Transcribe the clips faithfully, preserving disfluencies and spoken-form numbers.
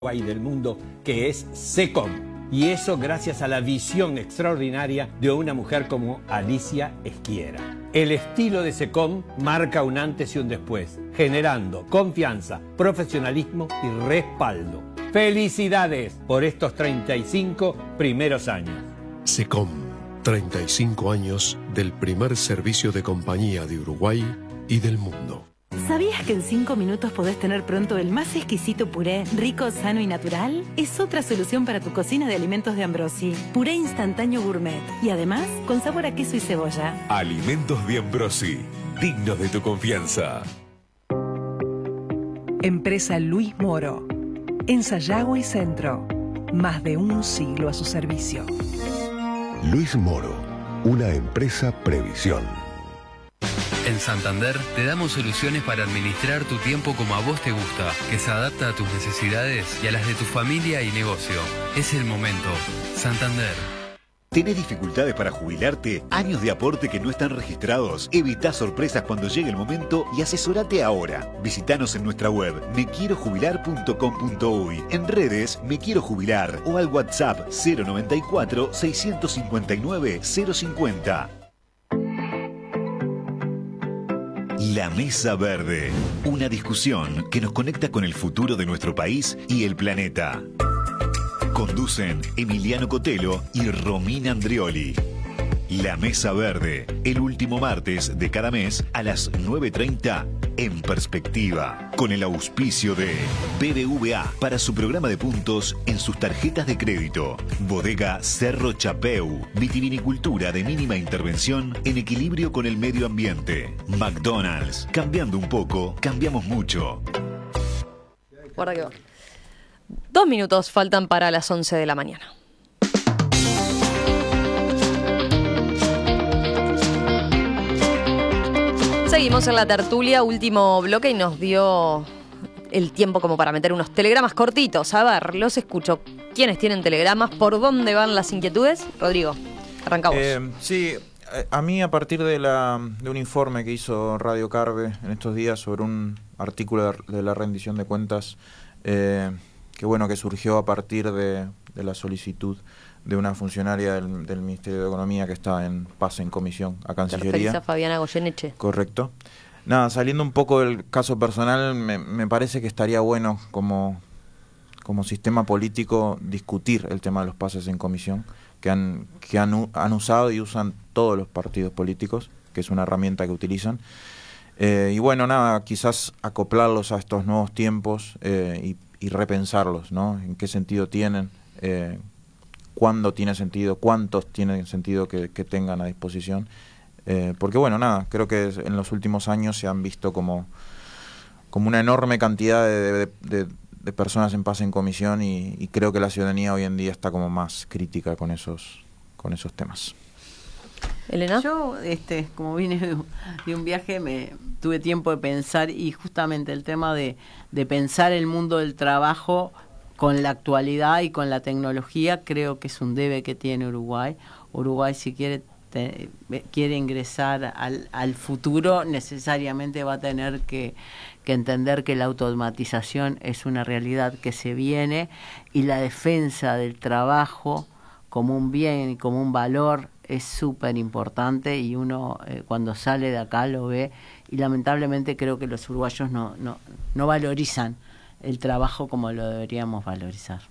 y del mundo, que es SECOM. Y eso gracias a la visión extraordinaria de una mujer como Alicia Esquiera. El estilo de SECOM marca un antes y un después, generando confianza, profesionalismo y respaldo. ¡Felicidades por estos treinta y cinco primeros años! SECOM, treinta y cinco años del primer servicio de compañía de Uruguay y del mundo. ¿Sabías que en cinco minutos podés tener pronto el más exquisito puré, rico, sano y natural? Es otra solución para tu cocina de alimentos de Ambrosi. Puré instantáneo gourmet. Y además, con sabor a queso y cebolla. Alimentos de Ambrosi, dignos de tu confianza. Empresa Luis Moro. En Sayago y Centro. Más de un siglo a su servicio. Luis Moro, una empresa Previsión. En Santander te damos soluciones para administrar tu tiempo como a vos te gusta, que se adapta a tus necesidades y a las de tu familia y negocio. Es el momento. Santander. ¿Tenés dificultades para jubilarte? ¿Años de aporte que no están registrados? Evitá sorpresas cuando llegue el momento y asesorate ahora. Visítanos en nuestra web me quiero jubilar punto com punto uy, en redes Me Quiero Jubilar o al WhatsApp cero noventa y cuatro, seiscientos cincuenta y nueve, cero cincuenta. La Mesa Verde, una discusión que nos conecta con el futuro de nuestro país y el planeta. Conducen Emiliano Cotelo y Romina Andrioli. La Mesa Verde, el último martes de cada mes a las nueve treinta en Perspectiva, con el auspicio de B B V A para su programa de puntos en sus tarjetas de crédito. Bodega Cerro Chapeu, vitivinicultura de mínima intervención en equilibrio con el medio ambiente. McDonald's, cambiando un poco, cambiamos mucho. Guarda que va. Dos minutos faltan para las once de la mañana. Seguimos en la tertulia, último bloque, y nos dio el tiempo como para meter unos telegramas cortitos. A ver, los escucho. ¿Quiénes tienen telegramas? ¿Por dónde van las inquietudes? Rodrigo, arrancamos. Eh, sí, a mí a partir de, la, de un informe que hizo Radio Carve en estos días sobre un artículo de la rendición de cuentas, eh, que bueno, que surgió a partir de, de la solicitud de una funcionaria del, del Ministerio de Economía que está en pase en comisión a Cancillería. ¿Te referís a Fabiana Goyeneche? Correcto. Nada, saliendo un poco del caso personal, me, me parece que estaría bueno como, como sistema político discutir el tema de los pases en comisión, que han, que han, han usado y usan todos los partidos políticos, que es una herramienta que utilizan. Eh, y bueno, nada, quizás acoplarlos a estos nuevos tiempos eh, y, y repensarlos, ¿no? En qué sentido tienen, eh, cuándo tiene sentido, cuántos tienen sentido que, que tengan a disposición. Eh, porque bueno, nada, creo que en los últimos años se han visto como, como una enorme cantidad de, de, de, de personas en pase en comisión y, y creo que la ciudadanía hoy en día está como más crítica con esos, con esos temas. Elena. Yo, este, como vine de un viaje, me tuve tiempo de pensar, y justamente el tema de, de pensar el mundo del trabajo con la actualidad y con la tecnología, creo que es un debe que tiene Uruguay. Uruguay, si quiere te, quiere ingresar al, al futuro, necesariamente va a tener que, que entender que la automatización es una realidad que se viene, y la defensa del trabajo como un bien y como un valor es súper importante, y uno eh, cuando sale de acá lo ve, y lamentablemente creo que los uruguayos no, no, no valorizan el trabajo como lo deberíamos valorizar.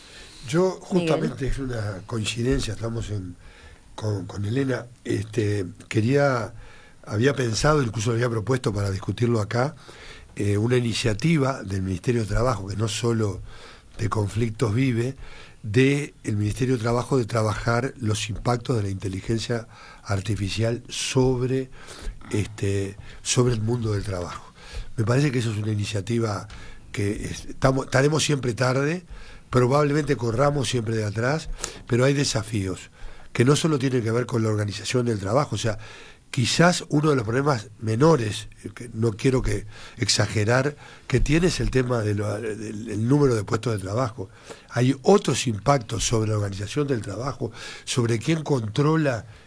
Yo justamente, Miguel, es una coincidencia, estamos en, con, con Elena, este, quería, había pensado, incluso lo había propuesto para discutirlo acá, eh, una iniciativa del Ministerio de Trabajo, que no solo de conflictos vive, del Ministerio de Trabajo, de trabajar los impactos de la inteligencia artificial sobre, este, sobre el mundo del trabajo. Me parece que eso es una iniciativa que estamos, estaremos siempre tarde, probablemente corramos siempre de atrás, pero hay desafíos que no solo tienen que ver con la organización del trabajo. O sea, quizás uno de los problemas menores, que no quiero que exagerar, que tiene es el tema de lo, del, del número de puestos de trabajo. Hay otros impactos sobre la organización del trabajo, sobre quién controla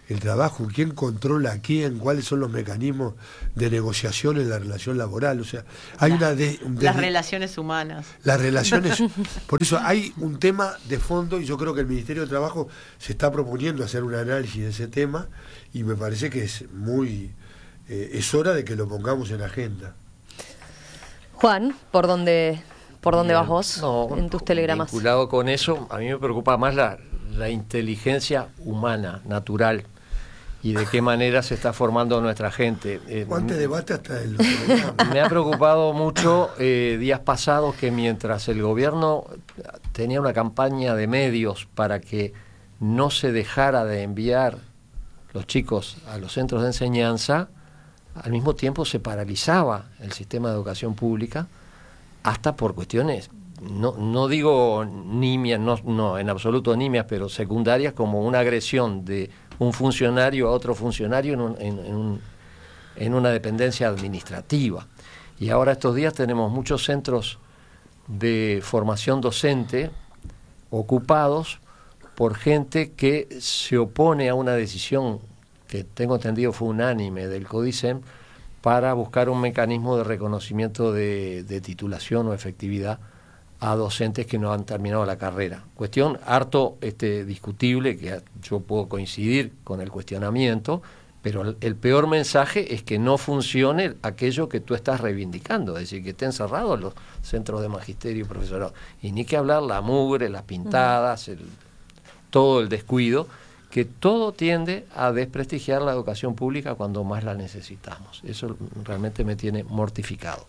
el trabajo, quién controla a quién, cuáles son los mecanismos de negociación en la relación laboral. O sea, hay la, una de, de, las relaciones humanas. Las relaciones. Por eso hay un tema de fondo y yo creo que el Ministerio de Trabajo se está proponiendo hacer un análisis de ese tema y me parece que es muy eh, es hora de que lo pongamos en agenda. Juan, ¿por dónde por dónde vas vos no, en tus telegramas? Vinculado con eso, a mí me preocupa más la, la inteligencia humana, natural, y de qué manera se está formando nuestra gente. Eh, ¿Cuánto debate hasta el Me ha preocupado mucho eh, días pasados que mientras el gobierno tenía una campaña de medios para que no se dejara de enviar los chicos a los centros de enseñanza, al mismo tiempo se paralizaba el sistema de educación pública, hasta por cuestiones, no, no digo nimias, no, no en absoluto nimias, pero secundarias, como una agresión de un funcionario a otro funcionario en, un, en, en, un, en una dependencia administrativa. Y ahora estos días tenemos muchos centros de formación docente ocupados por gente que se opone a una decisión que tengo entendido fue unánime del CODICEM para buscar un mecanismo de reconocimiento de, de titulación o efectividad a docentes que no han terminado la carrera. Cuestión harto este, discutible, que yo puedo coincidir con el cuestionamiento, pero el, el peor mensaje es que no funcione aquello que tú estás reivindicando, es decir, que estén cerrados los centros de magisterio y profesorado. Y ni que hablar la mugre, las pintadas, el, todo el descuido, que todo tiende a desprestigiar la educación pública cuando más la necesitamos. Eso realmente me tiene mortificado.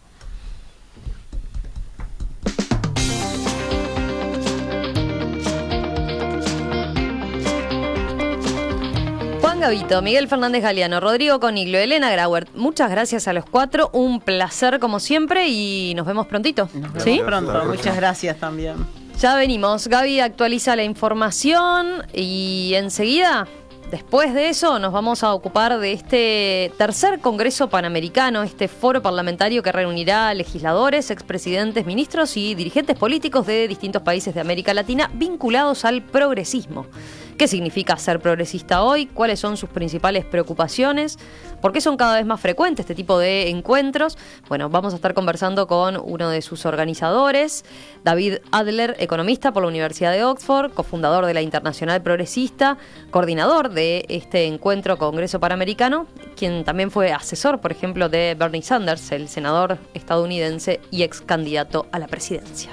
Juan Gavito, Miguel Fernández Galeano, Rodrigo Coniglio, Elena Grauert, muchas gracias a los cuatro, un placer como siempre y nos vemos prontito. Nos vemos ¿Sí? pronto, muchas gracias también. Ya venimos, Gaby actualiza la información y enseguida, después de eso, nos vamos a ocupar de este tercer Congreso Panamericano, este foro parlamentario que reunirá a legisladores, expresidentes, ministros y dirigentes políticos de distintos países de América Latina vinculados al progresismo. ¿Qué significa ser progresista hoy? ¿Cuáles son sus principales preocupaciones? ¿Por qué son cada vez más frecuentes este tipo de encuentros? Bueno, vamos a estar conversando con uno de sus organizadores, David Adler, economista por la Universidad de Oxford, cofundador de la Internacional Progresista, coordinador de este encuentro Congreso Panamericano, quien también fue asesor, por ejemplo, de Bernie Sanders, el senador estadounidense y ex candidato a la presidencia.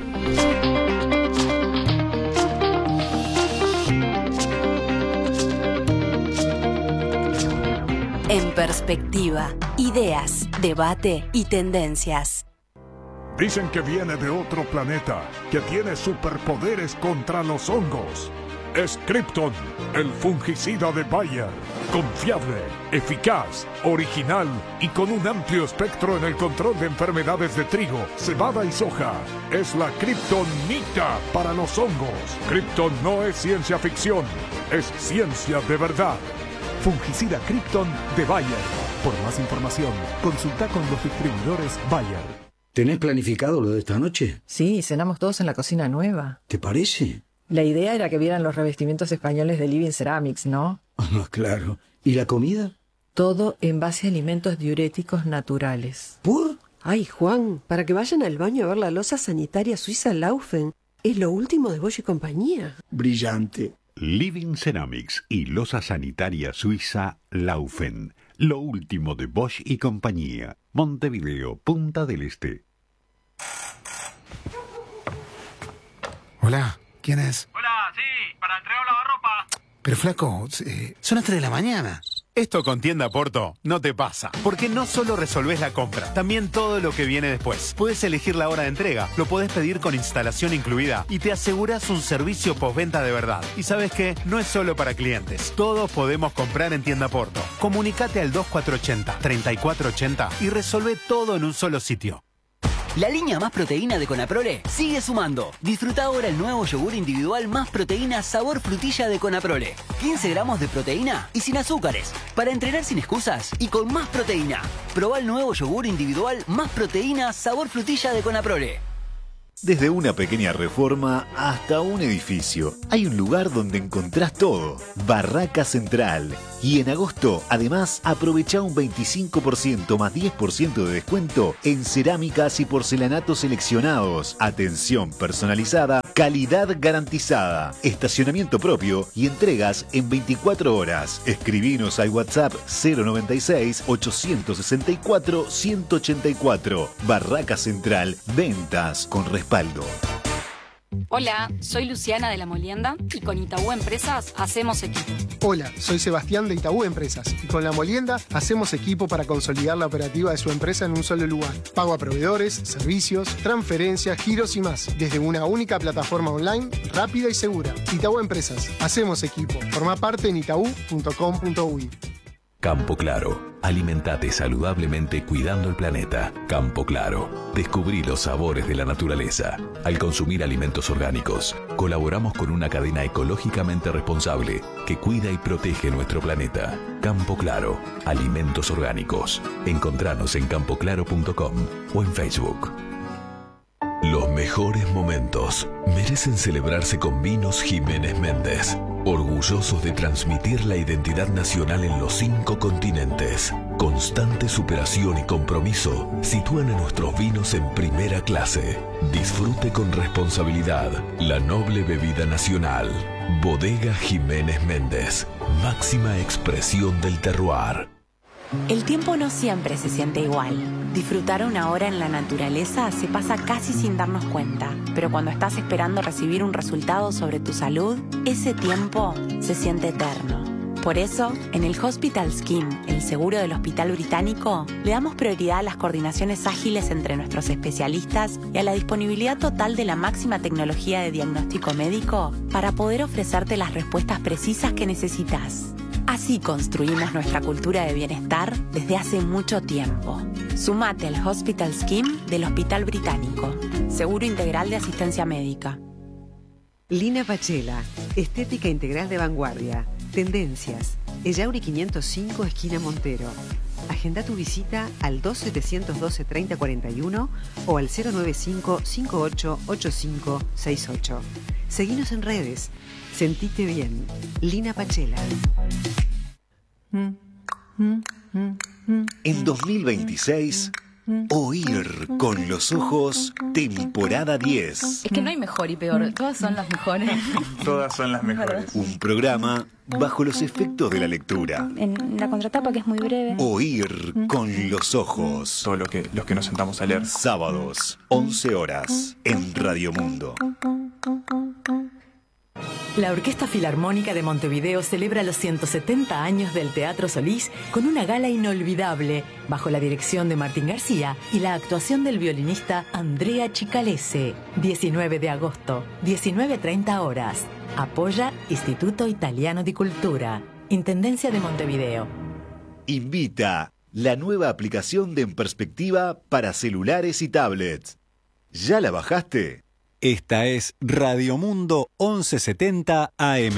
En perspectiva, ideas, debate y tendencias. Dicen que viene de otro planeta, que tiene superpoderes contra los hongos. Es Krypton, el fungicida de Bayer. Confiable, eficaz, original y con un amplio espectro en el control de enfermedades de trigo, cebada y soja. Es la Kryptonita para los hongos. Krypton no es ciencia ficción, es ciencia de verdad. Fungicida Krypton de Bayer. Por más información, consulta con los distribuidores Bayer. ¿Tenés planificado lo de esta noche? Sí, cenamos todos en la cocina nueva. ¿Te parece? La idea era que vieran los revestimientos españoles de Living Ceramics, ¿no? Ah, claro. ¿Y la comida? Todo en base a alimentos diuréticos naturales. ¿Por? Ay, Juan, para que vayan al baño a ver la loza sanitaria suiza Laufen. Es lo último de Bosch y compañía. Brillante. Living Ceramics y loza sanitaria suiza Laufen. Lo último de Bosch y compañía. Montevideo, Punta del Este. Hola, ¿quién es? Hola, sí, para entregar lavarropa. Pero flaco, eh, son las tres de la mañana. Esto con Tienda Porto no te pasa, porque no solo resolvés la compra, también todo lo que viene después. Puedes elegir la hora de entrega, lo podés pedir con instalación incluida y te aseguras un servicio postventa de verdad. Y ¿sabes qué? No es solo para clientes, todos podemos comprar en Tienda Porto. Comunicate al dos cuatro ocho cero, tres cuatro ocho cero y resolvé todo en un solo sitio. La línea Más Proteína de Conaprole sigue sumando. Disfruta ahora el nuevo yogur individual Más Proteína sabor frutilla de Conaprole. quince gramos de proteína y sin azúcares. Para entrenar sin excusas y con más proteína. Probá el nuevo yogur individual Más Proteína sabor frutilla de Conaprole. Desde una pequeña reforma hasta un edificio, hay un lugar donde encontrás todo. Barraca Central. Y en agosto, además, aprovecha un veinticinco por ciento más diez por ciento de descuento en cerámicas y porcelanatos seleccionados. Atención personalizada, calidad garantizada, estacionamiento propio y entregas en veinticuatro horas. Escribinos al WhatsApp cero noventa y seis, ochocientos sesenta y cuatro, ciento ochenta y cuatro. Barraca Central, ventas con respaldo. Hola, soy Luciana de La Molienda y con Itaú Empresas hacemos equipo. Hola, soy Sebastián de Itaú Empresas y con La Molienda hacemos equipo para consolidar la operativa de su empresa en un solo lugar. Pago a proveedores, servicios, transferencias, giros y más, desde una única plataforma online, rápida y segura. Itaú Empresas, hacemos equipo. Forma parte en itaú punto com punto uy. Campo Claro. Alimentate saludablemente cuidando el planeta. Campo Claro. Descubrí los sabores de la naturaleza. Al consumir alimentos orgánicos, colaboramos con una cadena ecológicamente responsable que cuida y protege nuestro planeta. Campo Claro. Alimentos orgánicos. Encontranos en campo claro punto com o en Facebook. Los mejores momentos merecen celebrarse con Vinos Jiménez Méndez. Orgullosos de transmitir la identidad nacional en los cinco continentes. Constante superación y compromiso sitúan a nuestros vinos en primera clase. Disfrute con responsabilidad la noble bebida nacional. Bodega Jiménez Méndez. Máxima expresión del terroir. El tiempo no siempre se siente igual. Disfrutar una hora en la naturaleza se pasa casi sin darnos cuenta, pero cuando estás esperando recibir un resultado sobre tu salud, ese tiempo se siente eterno. Por eso, en el Hospital Scheme, el seguro del Hospital Británico, le damos prioridad a las coordinaciones ágiles entre nuestros especialistas y a la disponibilidad total de la máxima tecnología de diagnóstico médico para poder ofrecerte las respuestas precisas que necesitas. Así construimos nuestra cultura de bienestar desde hace mucho tiempo. Sumate al Hospital Scheme del Hospital Británico. Seguro integral de asistencia médica. Lina Pachela, estética integral de vanguardia. Tendencias. Ellauri quinientos cinco, esquina Montero. Agenda tu visita al dos setecientos doce, treinta cuarenta y uno o al cero noventa y cinco, cincuenta y ocho, ochenta y cinco sesenta y ocho. Seguinos en redes. Sentite bien. Lina Pachela. En dos mil veintiséis, Oír con los ojos, temporada diez. Es que no hay mejor y peor, todas son las mejores. Todas son las mejores. Un programa bajo los efectos de la lectura. En la contratapa, que es muy breve. Oír con los ojos. Todo lo que, los que nos sentamos a leer. Sábados, once horas, en Radio Mundo. La Orquesta Filarmónica de Montevideo celebra los ciento setenta años del Teatro Solís con una gala inolvidable bajo la dirección de Martín García y la actuación del violinista Andrea Chicalese. diecinueve de agosto, diecinueve treinta horas. Apoya Instituto Italiano di Cultura. Intendencia de Montevideo. Invita la nueva aplicación de En Perspectiva para celulares y tablets. ¿Ya la bajaste? Esta es Radio Mundo once setenta A M.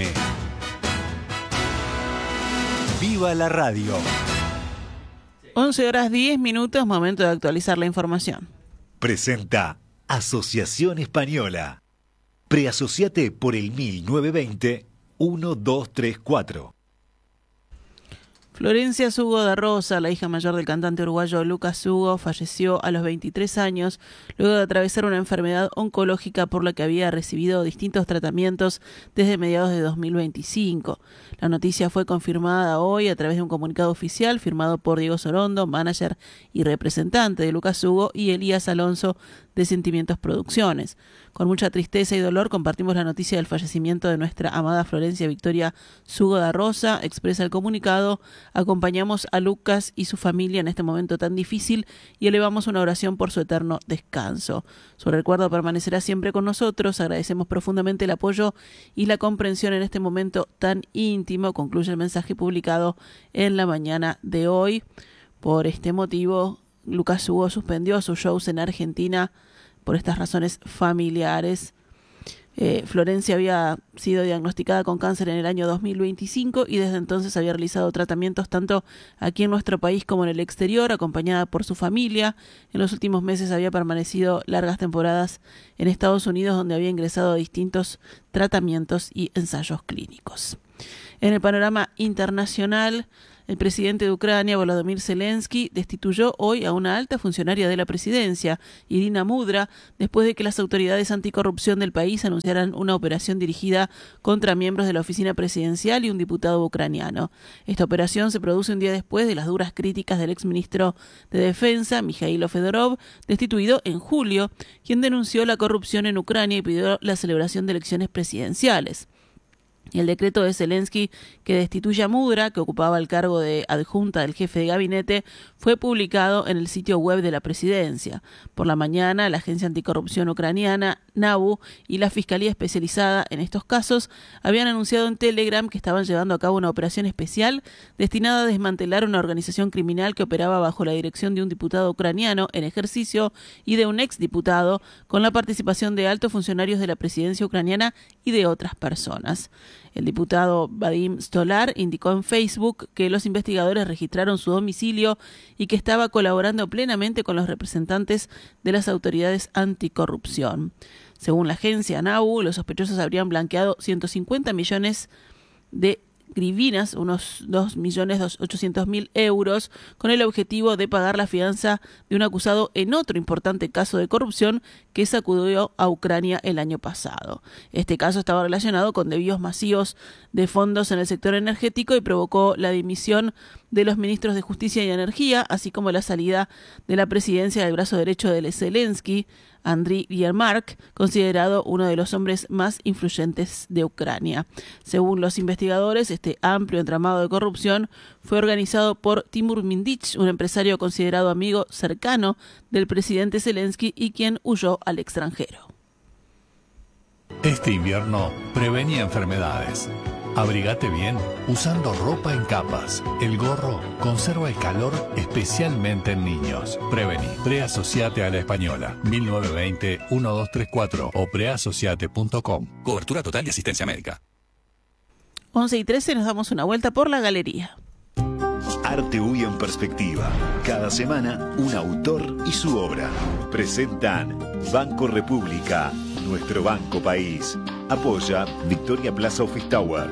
¡Viva la radio! once horas diez minutos, momento de actualizar la información. Presenta Asociación Española. Preasociate por el mil novecientos veinte, doce treinta y cuatro. Florencia Sugo da Rosa, la hija mayor del cantante uruguayo Lucas Sugo, falleció a los veintitrés años luego de atravesar una enfermedad oncológica por la que había recibido distintos tratamientos desde mediados de dos mil veinticinco. La noticia fue confirmada hoy a través de un comunicado oficial firmado por Diego Sorondo, manager y representante de Lucas Sugo, y Elías Alonso de Sentimientos Producciones. Con mucha tristeza y dolor compartimos la noticia del fallecimiento de nuestra amada Florencia Victoria Sugo da Rosa, expresa el comunicado. Acompañamos a Lucas y su familia en este momento tan difícil y elevamos una oración por su eterno descanso. Su recuerdo permanecerá siempre con nosotros. Agradecemos profundamente el apoyo y la comprensión en este momento tan íntimo, concluye el mensaje publicado en la mañana de hoy. Por este motivo, Lucas Sugo suspendió sus shows en Argentina por estas razones familiares. Eh, Florencia había sido diagnosticada con cáncer en el año dos mil veinticinco y desde entonces había realizado tratamientos tanto aquí en nuestro país como en el exterior, acompañada por su familia. En los últimos meses había permanecido largas temporadas en Estados Unidos, donde había ingresado a distintos tratamientos y ensayos clínicos. En el panorama internacional, el presidente de Ucrania, Volodymyr Zelensky, destituyó hoy a una alta funcionaria de la presidencia, Irina Mudra, después de que las autoridades anticorrupción del país anunciaran una operación dirigida contra miembros de la oficina presidencial y un diputado ucraniano. Esta operación se produce un día después de las duras críticas del exministro de Defensa, Mikhailo Fedorov, destituido en julio, quien denunció la corrupción en Ucrania y pidió la celebración de elecciones presidenciales. Y el decreto de Zelensky que destituye a Mudra, que ocupaba el cargo de adjunta del jefe de gabinete, fue publicado en el sitio web de la presidencia. Por la mañana, la agencia anticorrupción ucraniana, NABU, y la Fiscalía Especializada en estos casos habían anunciado en Telegram que estaban llevando a cabo una operación especial destinada a desmantelar una organización criminal que operaba bajo la dirección de un diputado ucraniano en ejercicio y de un exdiputado, con la participación de altos funcionarios de la presidencia ucraniana y de otras personas. El diputado Vadim Stolar indicó en Facebook que los investigadores registraron su domicilio y que estaba colaborando plenamente con los representantes de las autoridades anticorrupción. Según la agencia NABU, los sospechosos habrían blanqueado ciento cincuenta millones de grivinas, unos dos millones ochocientos mil euros, con el objetivo de pagar la fianza de un acusado en otro importante caso de corrupción que sacudió a Ucrania el año pasado. Este caso estaba relacionado con desvíos masivos de fondos en el sector energético y provocó la dimisión de los ministros de Justicia y Energía, así como la salida de la presidencia del brazo derecho de Zelensky, Andriy Yermak, considerado uno de los hombres más influyentes de Ucrania. Según los investigadores, este amplio entramado de corrupción fue organizado por Timur Mindich, un empresario considerado amigo cercano del presidente Zelensky y quien huyó al extranjero. Este invierno prevení enfermedades. Abrigate bien usando ropa en capas. El gorro conserva el calor especialmente en niños. Prevení. Preasociate a la Española. mil novecientos veinte, doce treinta y cuatro o preasociate punto com. Cobertura total y asistencia médica. once y trece nos damos una vuelta por la galería. Arte U Y en perspectiva. Cada semana un autor y su obra. Presentan Banco República, nuestro banco país. Apoya Victoria Plaza Office Tower.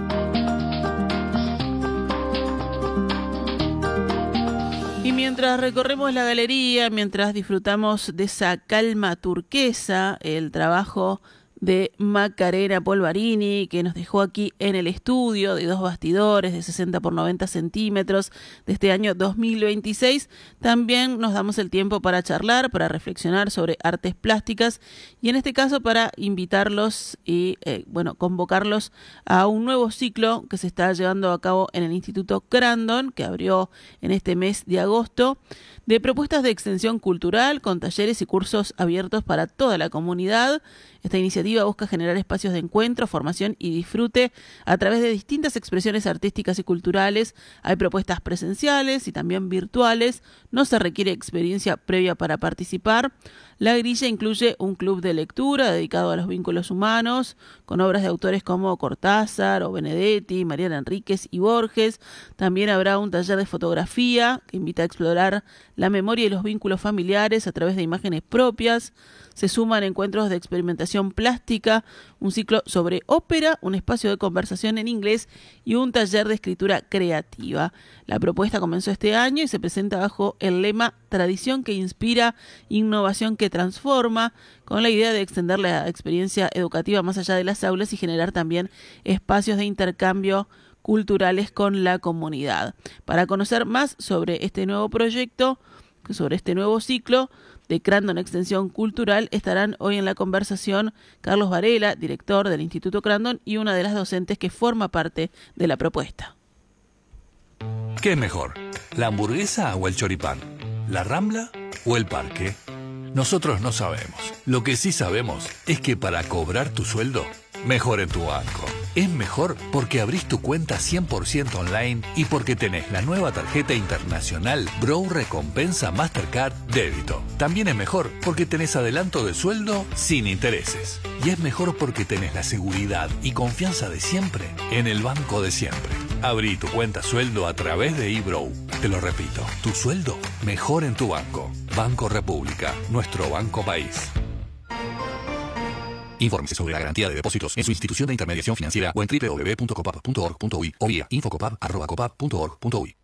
Y mientras recorremos la galería, mientras disfrutamos de esa calma turquesa, el trabajo de Macarena Polvarini, que nos dejó aquí en el estudio, de dos bastidores de sesenta por noventa centímetros de este año dos mil veintiséis, también nos damos el tiempo para charlar, para reflexionar sobre artes plásticas y en este caso para invitarlos y eh, bueno, convocarlos a un nuevo ciclo que se está llevando a cabo en el Instituto Crandon, que abrió en este mes de agosto, de propuestas de extensión cultural con talleres y cursos abiertos para toda la comunidad. Esta iniciativa busca generar espacios de encuentro, formación y disfrute a través de distintas expresiones artísticas y culturales. Hay propuestas presenciales y también virtuales. No se requiere experiencia previa para participar. La grilla incluye un club de lectura dedicado a los vínculos humanos, con obras de autores como Cortázar o Benedetti, Mariana Enríquez y Borges. También habrá un taller de fotografía que invita a explorar la memoria y los vínculos familiares a través de imágenes propias. Se suman encuentros de experimentación plástica, un ciclo sobre ópera, un espacio de conversación en inglés y un taller de escritura creativa. La propuesta comenzó este año y se presenta bajo el lema Tradición que inspira, innovación que transforma, con la idea de extender la experiencia educativa más allá de las aulas y generar también espacios de intercambio culturales con la comunidad. Para conocer más sobre este nuevo proyecto, sobre este nuevo ciclo de Crandon Extensión Cultural, estarán hoy en la conversación Carlos Varela, director del Instituto Crandon y una de las docentes que forma parte de la propuesta. ¿Qué es mejor? ¿La hamburguesa o el choripán? ¿La Rambla o el parque? Nosotros no sabemos. Lo que sí sabemos es que para cobrar tu sueldo, mejor en tu banco. Es mejor porque abrís tu cuenta cien por ciento online y porque tenés la nueva tarjeta internacional Brow Recompensa Mastercard Débito. También es mejor porque tenés adelanto de sueldo sin intereses. Y es mejor porque tenés la seguridad y confianza de siempre en el banco de siempre. Abrí tu cuenta sueldo a través de eBrow. Te lo repito, tu sueldo mejor en tu banco. Banco República, nuestro banco país. Infórmese sobre la garantía de depósitos en su institución de intermediación financiera o en doble u doble u doble u punto copap punto org punto uy o vía infocopap arroba copap punto org punto uy.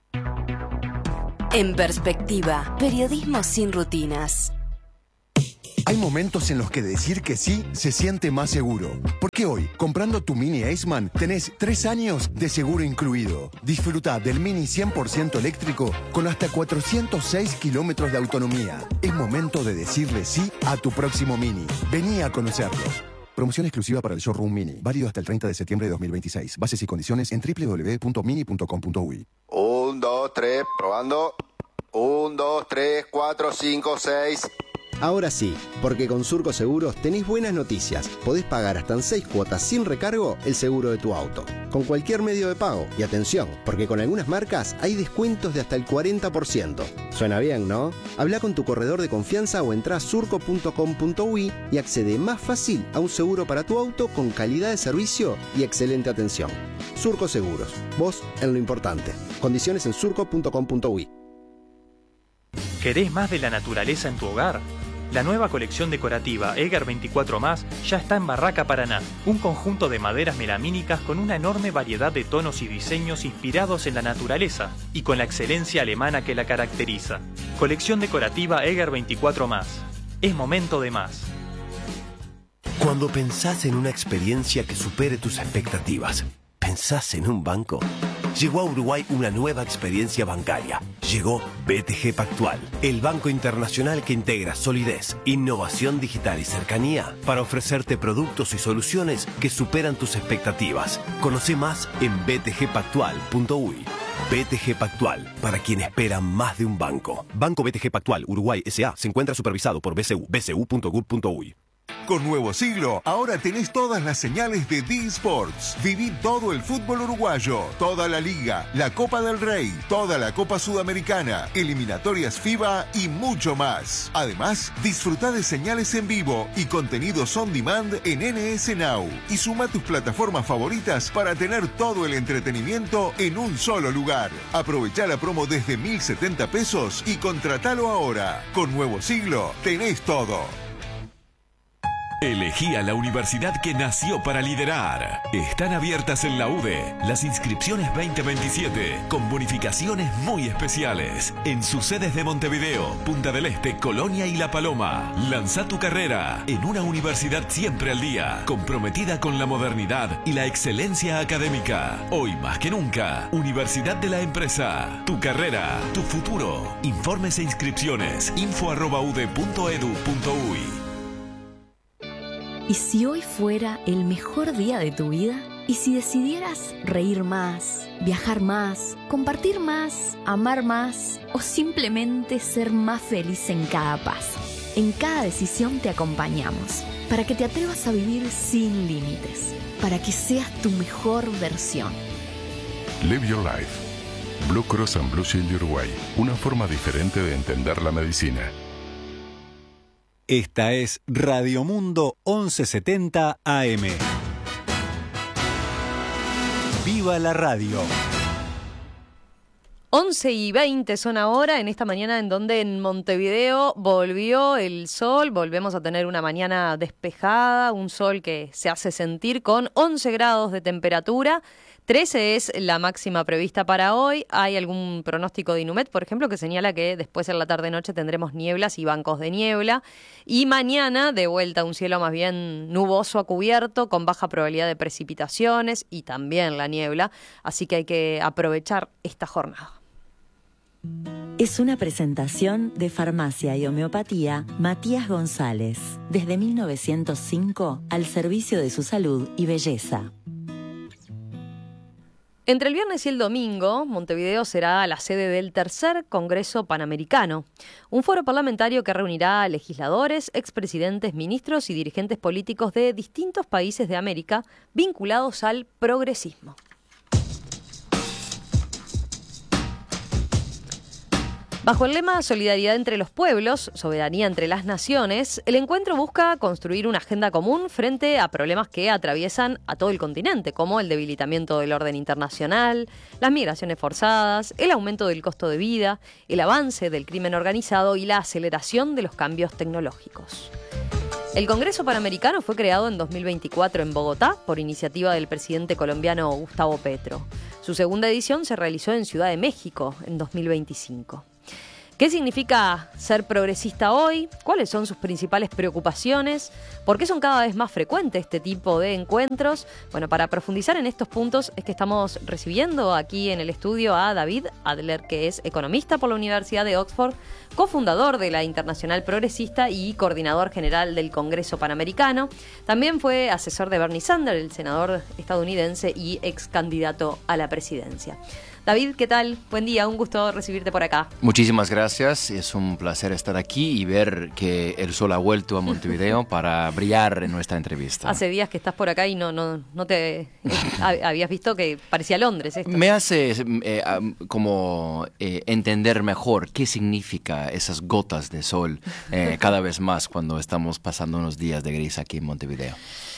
En perspectiva, periodismo sin rutinas. Hay momentos en los que decir que sí se siente más seguro. Porque hoy, comprando tu Mini Aceman, tenés tres años de seguro incluido. Disfruta del Mini cien por ciento eléctrico con hasta cuatrocientos seis kilómetros de autonomía. Es momento de decirle sí a tu próximo Mini. Vení a conocerlo. Promoción exclusiva para el Showroom Mini. Válido hasta el treinta de septiembre de dos mil veintiséis. Bases y condiciones en doble u doble u doble u punto mini punto com punto uy. Un, dos, tres, probando. Un, dos, tres, cuatro, cinco, seis... Ahora sí, porque con Surco Seguros tenés buenas noticias. Podés pagar hasta en seis cuotas sin recargo el seguro de tu auto. Con cualquier medio de pago. Y atención, porque con algunas marcas hay descuentos de hasta el cuarenta por ciento. Suena bien, ¿no? Habla con tu corredor de confianza o entrá a surco punto com punto uy y accede más fácil a un seguro para tu auto con calidad de servicio y excelente atención. Surco Seguros. Vos en lo importante. Condiciones en surco punto com punto uy. ¿Querés más de la naturaleza en tu hogar? La nueva colección decorativa Eger veinticuatro más ya está en Barraca Paraná, un conjunto de maderas melamínicas con una enorme variedad de tonos y diseños inspirados en la naturaleza y con la excelencia alemana que la caracteriza. Colección decorativa Eger veinticuatro más. Es momento de más. Cuando pensás en una experiencia que supere tus expectativas, ¿pensás en un banco? Llegó a Uruguay una nueva experiencia bancaria. Llegó B T G Pactual, el banco internacional que integra solidez, innovación digital y cercanía para ofrecerte productos y soluciones que superan tus expectativas. Conoce más en b t g pactual punto uy. B T G Pactual, para quien espera más de un banco. Banco B T G Pactual Uruguay S A se encuentra supervisado por B C U, b c u punto gov punto uy. Con Nuevo Siglo, ahora tenés todas las señales de D-Sports. Viví todo el fútbol uruguayo, toda la Liga, la Copa del Rey, toda la Copa Sudamericana, eliminatorias FIBA y mucho más. Además, disfruta de señales en vivo y contenidos on demand en N S Now. Y suma tus plataformas favoritas para tener todo el entretenimiento en un solo lugar. Aprovecha la promo desde mil setenta pesos y contratalo ahora. Con Nuevo Siglo, tenés todo. Elegí a la universidad que nació para liderar. Están abiertas en la U D E las inscripciones veinte veintisiete con bonificaciones muy especiales en sus sedes de Montevideo, Punta del Este, Colonia y La Paloma. Lanza tu carrera en una universidad siempre al día, comprometida con la modernidad y la excelencia académica. Hoy más que nunca, Universidad de la Empresa. Tu carrera, tu futuro. Informes e inscripciones info arroba u d e punto edu punto uy. ¿Y si hoy fuera el mejor día de tu vida? ¿Y si decidieras reír más, viajar más, compartir más, amar más o simplemente ser más feliz en cada paso? En cada decisión te acompañamos para que te atrevas a vivir sin límites, para que seas tu mejor versión. Live Your Life. Blue Cross and Blue Shield de Uruguay. Una forma diferente de entender la medicina. Esta es Radio Mundo once setenta A M. ¡Viva la radio! once y veinte son ahora, en esta mañana en donde en Montevideo volvió el sol, volvemos a tener una mañana despejada, un sol que se hace sentir con once grados de temperatura, trece es la máxima prevista para hoy. Hay algún pronóstico de Inumet, por ejemplo, que señala que después en la tarde-noche tendremos nieblas y bancos de niebla. Y mañana, de vuelta a un cielo más bien nuboso a cubierto, con baja probabilidad de precipitaciones y también la niebla. Así que hay que aprovechar esta jornada. Es una presentación de Farmacia y Homeopatía Matías González. Desde mil novecientos cinco, al servicio de su salud y belleza. Entre el viernes y el domingo, Montevideo será la sede del tercer Congreso Panamericano, un foro parlamentario que reunirá a legisladores, expresidentes, ministros y dirigentes políticos de distintos países de América vinculados al progresismo. Bajo el lema Solidaridad entre los pueblos, soberanía entre las naciones, el encuentro busca construir una agenda común frente a problemas que atraviesan a todo el continente, como el debilitamiento del orden internacional, las migraciones forzadas, el aumento del costo de vida, el avance del crimen organizado y la aceleración de los cambios tecnológicos. El Congreso Panamericano fue creado en dos mil veinticuatro en Bogotá por iniciativa del presidente colombiano Gustavo Petro. Su segunda edición se realizó en Ciudad de México en dos mil veinticinco. ¿Qué significa ser progresista hoy? ¿Cuáles son sus principales preocupaciones? ¿Por qué son cada vez más frecuentes este tipo de encuentros? Bueno, para profundizar en estos puntos es que estamos recibiendo aquí en el estudio a David Adler, que es economista por la Universidad de Oxford, cofundador de la Internacional Progresista y coordinador general del Congreso Panamericano. También fue asesor de Bernie Sanders, el senador estadounidense y ex candidato a la presidencia. David, ¿qué tal? Buen día, un gusto recibirte por acá. Muchísimas gracias, es un placer estar aquí y ver que el sol ha vuelto a Montevideo para brillar en nuestra entrevista. Hace días que estás por acá y no, no, no te eh, habías visto que parecía Londres esto. Me hace eh, como eh, entender mejor qué significa esas gotas de sol eh, cada vez más cuando estamos pasando unos días de gris aquí en Montevideo.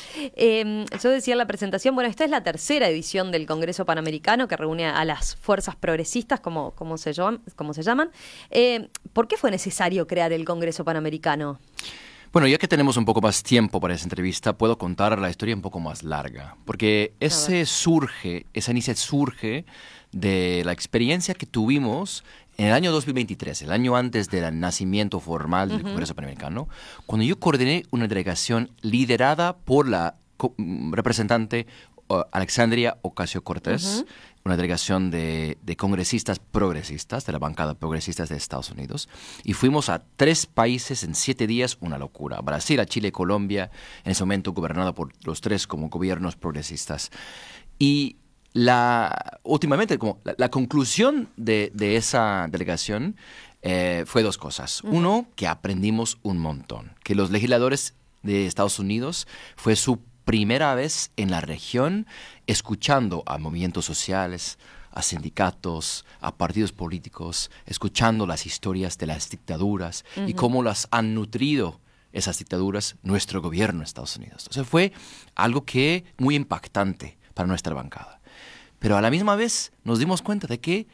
Eh, yo decía en la presentación, bueno, esta es la tercera edición del Congreso Panamericano que reúne a las fuerzas progresistas, como, como, se, llaman, como se llaman. Eh, ¿Por qué fue necesario crear el Congreso Panamericano? Bueno, ya que tenemos un poco más tiempo para esa entrevista, puedo contar la historia un poco más larga, porque ese surge, esa iniciativa surge de la experiencia que tuvimos en el año dos mil veintitrés, el año antes del nacimiento formal del uh-huh. Congreso Panamericano, cuando yo coordiné una delegación liderada por la co- representante uh, Alexandria Ocasio-Cortez, uh-huh. una delegación de, de congresistas progresistas, de la bancada progresistas de Estados Unidos, y fuimos a tres países en siete días, una locura. Brasil, a Chile, Colombia, en ese momento gobernado por los tres como gobiernos progresistas. Y La, últimamente, como la, la conclusión de, de esa delegación eh, fue dos cosas. Uh-huh. Uno, que aprendimos un montón. Que los legisladores de Estados Unidos fue su primera vez en la región escuchando a movimientos sociales, a sindicatos, a partidos políticos, escuchando las historias de las dictaduras uh-huh. y cómo las han nutrido esas dictaduras nuestro gobierno de Estados Unidos. Entonces fue algo que muy impactante para nuestra bancada. Pero a la misma vez nos dimos cuenta de que,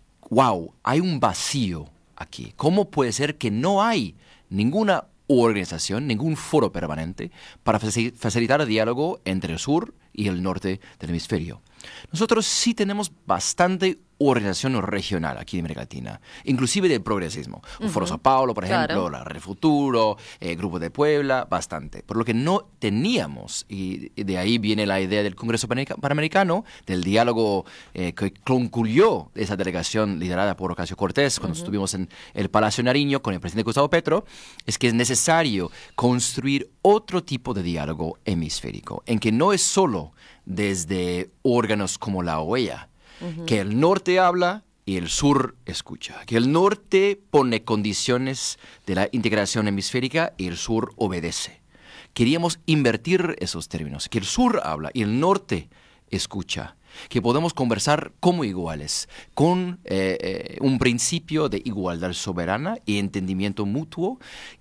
wow, hay un vacío aquí. ¿Cómo puede ser que no hay ninguna organización, ningún foro permanente para facilitar el diálogo entre el sur y el norte del hemisferio? Nosotros sí tenemos bastante organización regional aquí en América Latina, inclusive del progresismo. Uh-huh. Foro Sao Paulo, por ejemplo, claro. la Red Futuro, el Grupo de Puebla, bastante. Por lo que no teníamos, y de ahí viene la idea del Congreso Panamericano, del diálogo eh, que concluyó esa delegación liderada por Ocasio-Cortez cuando uh-huh. estuvimos en el Palacio Nariño con el presidente Gustavo Petro, es que es necesario construir otro tipo de diálogo hemisférico, en que no es solo desde órganos como la O E A, uh-huh. que el norte habla y el sur escucha, que el norte pone condiciones de la integración hemisférica y el sur obedece. Queríamos invertir esos términos, que el sur habla y el norte escucha, que podemos conversar como iguales, con eh, eh, un principio de igualdad soberana y entendimiento mutuo,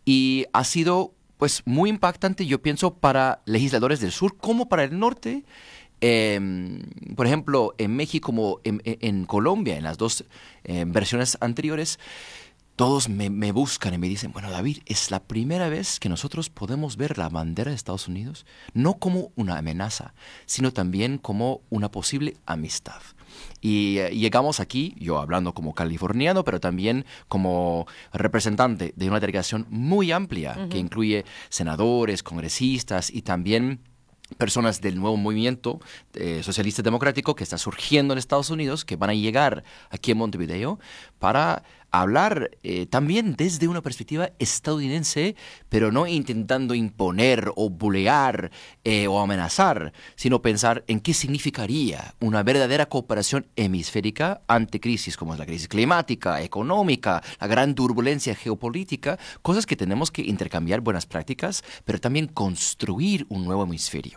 y ha sido pues muy impactante, yo pienso, para legisladores del sur como para el norte. Eh, por ejemplo, en México como en, en Colombia, en las dos eh, versiones anteriores, todos me, me buscan y me dicen, bueno, David, es la primera vez que nosotros podemos ver la bandera de Estados Unidos no como una amenaza, sino también como una posible amistad. Y eh, llegamos aquí, yo hablando como californiano, pero también como representante de una delegación muy amplia, uh-huh. que incluye senadores, congresistas y también personas del nuevo movimiento eh, socialista democrático que está surgiendo en Estados Unidos, que van a llegar aquí en Montevideo para hablar eh, también desde una perspectiva estadounidense, pero no intentando imponer o bulear eh, o amenazar, sino pensar en qué significaría una verdadera cooperación hemisférica ante crisis como es la crisis climática, económica, la gran turbulencia geopolítica, cosas que tenemos que intercambiar buenas prácticas, pero también construir un nuevo hemisferio.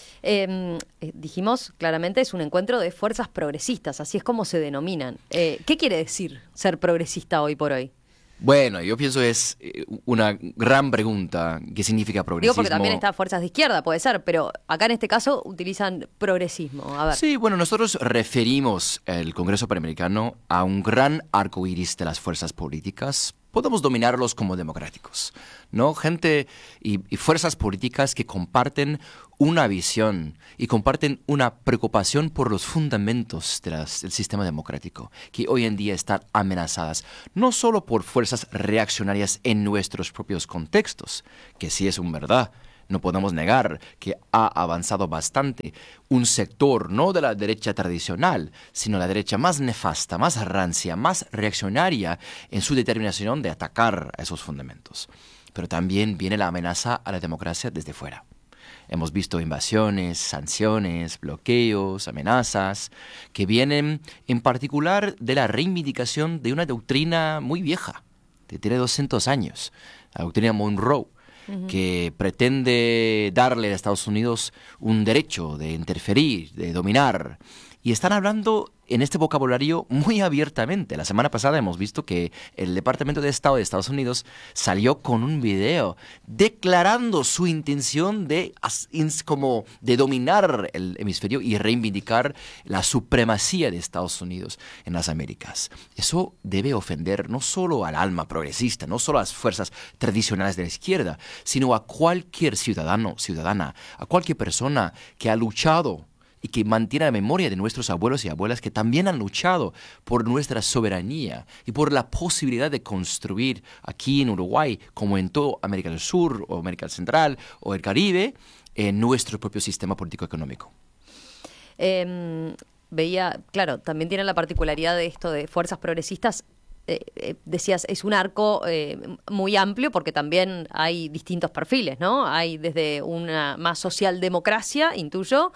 Eh, eh, dijimos claramente es un encuentro de fuerzas progresistas, así es como se denominan. Eh, ¿Qué quiere decir ser progresista hoy por hoy? Bueno, yo pienso es una gran pregunta. ¿Qué significa progresismo? Digo porque también está fuerzas de izquierda, puede ser, pero acá en este caso utilizan progresismo. A ver. Sí, bueno, nosotros referimos el Congreso Panamericano a un gran arco iris de las fuerzas políticas. Podemos dominarlos como democráticos, ¿no? Gente y, y fuerzas políticas que comparten una visión y comparten una preocupación por los fundamentos de las, del sistema democrático, que hoy en día están amenazadas, no solo por fuerzas reaccionarias en nuestros propios contextos, que sí es un verdad. No podemos negar que ha avanzado bastante un sector, no de la derecha tradicional, sino la derecha más nefasta, más rancia, más reaccionaria en su determinación de atacar a esos fundamentos. Pero también viene la amenaza a la democracia desde fuera. Hemos visto invasiones, sanciones, bloqueos, amenazas, que vienen en particular de la reivindicación de una doctrina muy vieja, que tiene doscientos años, la doctrina Monroe, que pretende darle a Estados Unidos un derecho de interferir, de dominar. Y están hablando en este vocabulario muy abiertamente. La semana pasada hemos visto que el Departamento de Estado de Estados Unidos salió con un video declarando su intención de, como, de dominar el hemisferio y reivindicar la supremacía de Estados Unidos en las Américas. Eso debe ofender no solo al alma progresista, no solo a las fuerzas tradicionales de la izquierda, sino a cualquier ciudadano, ciudadana, a cualquier persona que ha luchado y que mantiene la memoria de nuestros abuelos y abuelas que también han luchado por nuestra soberanía y por la posibilidad de construir aquí en Uruguay, como en toda América del Sur o América Central o el Caribe, en nuestro propio sistema político-económico. Eh, veía, claro, también tienen la particularidad de esto de fuerzas progresistas. Eh, eh, decías, es un arco eh, muy amplio porque también hay distintos perfiles, ¿no? Hay desde una más socialdemocracia, intuyo,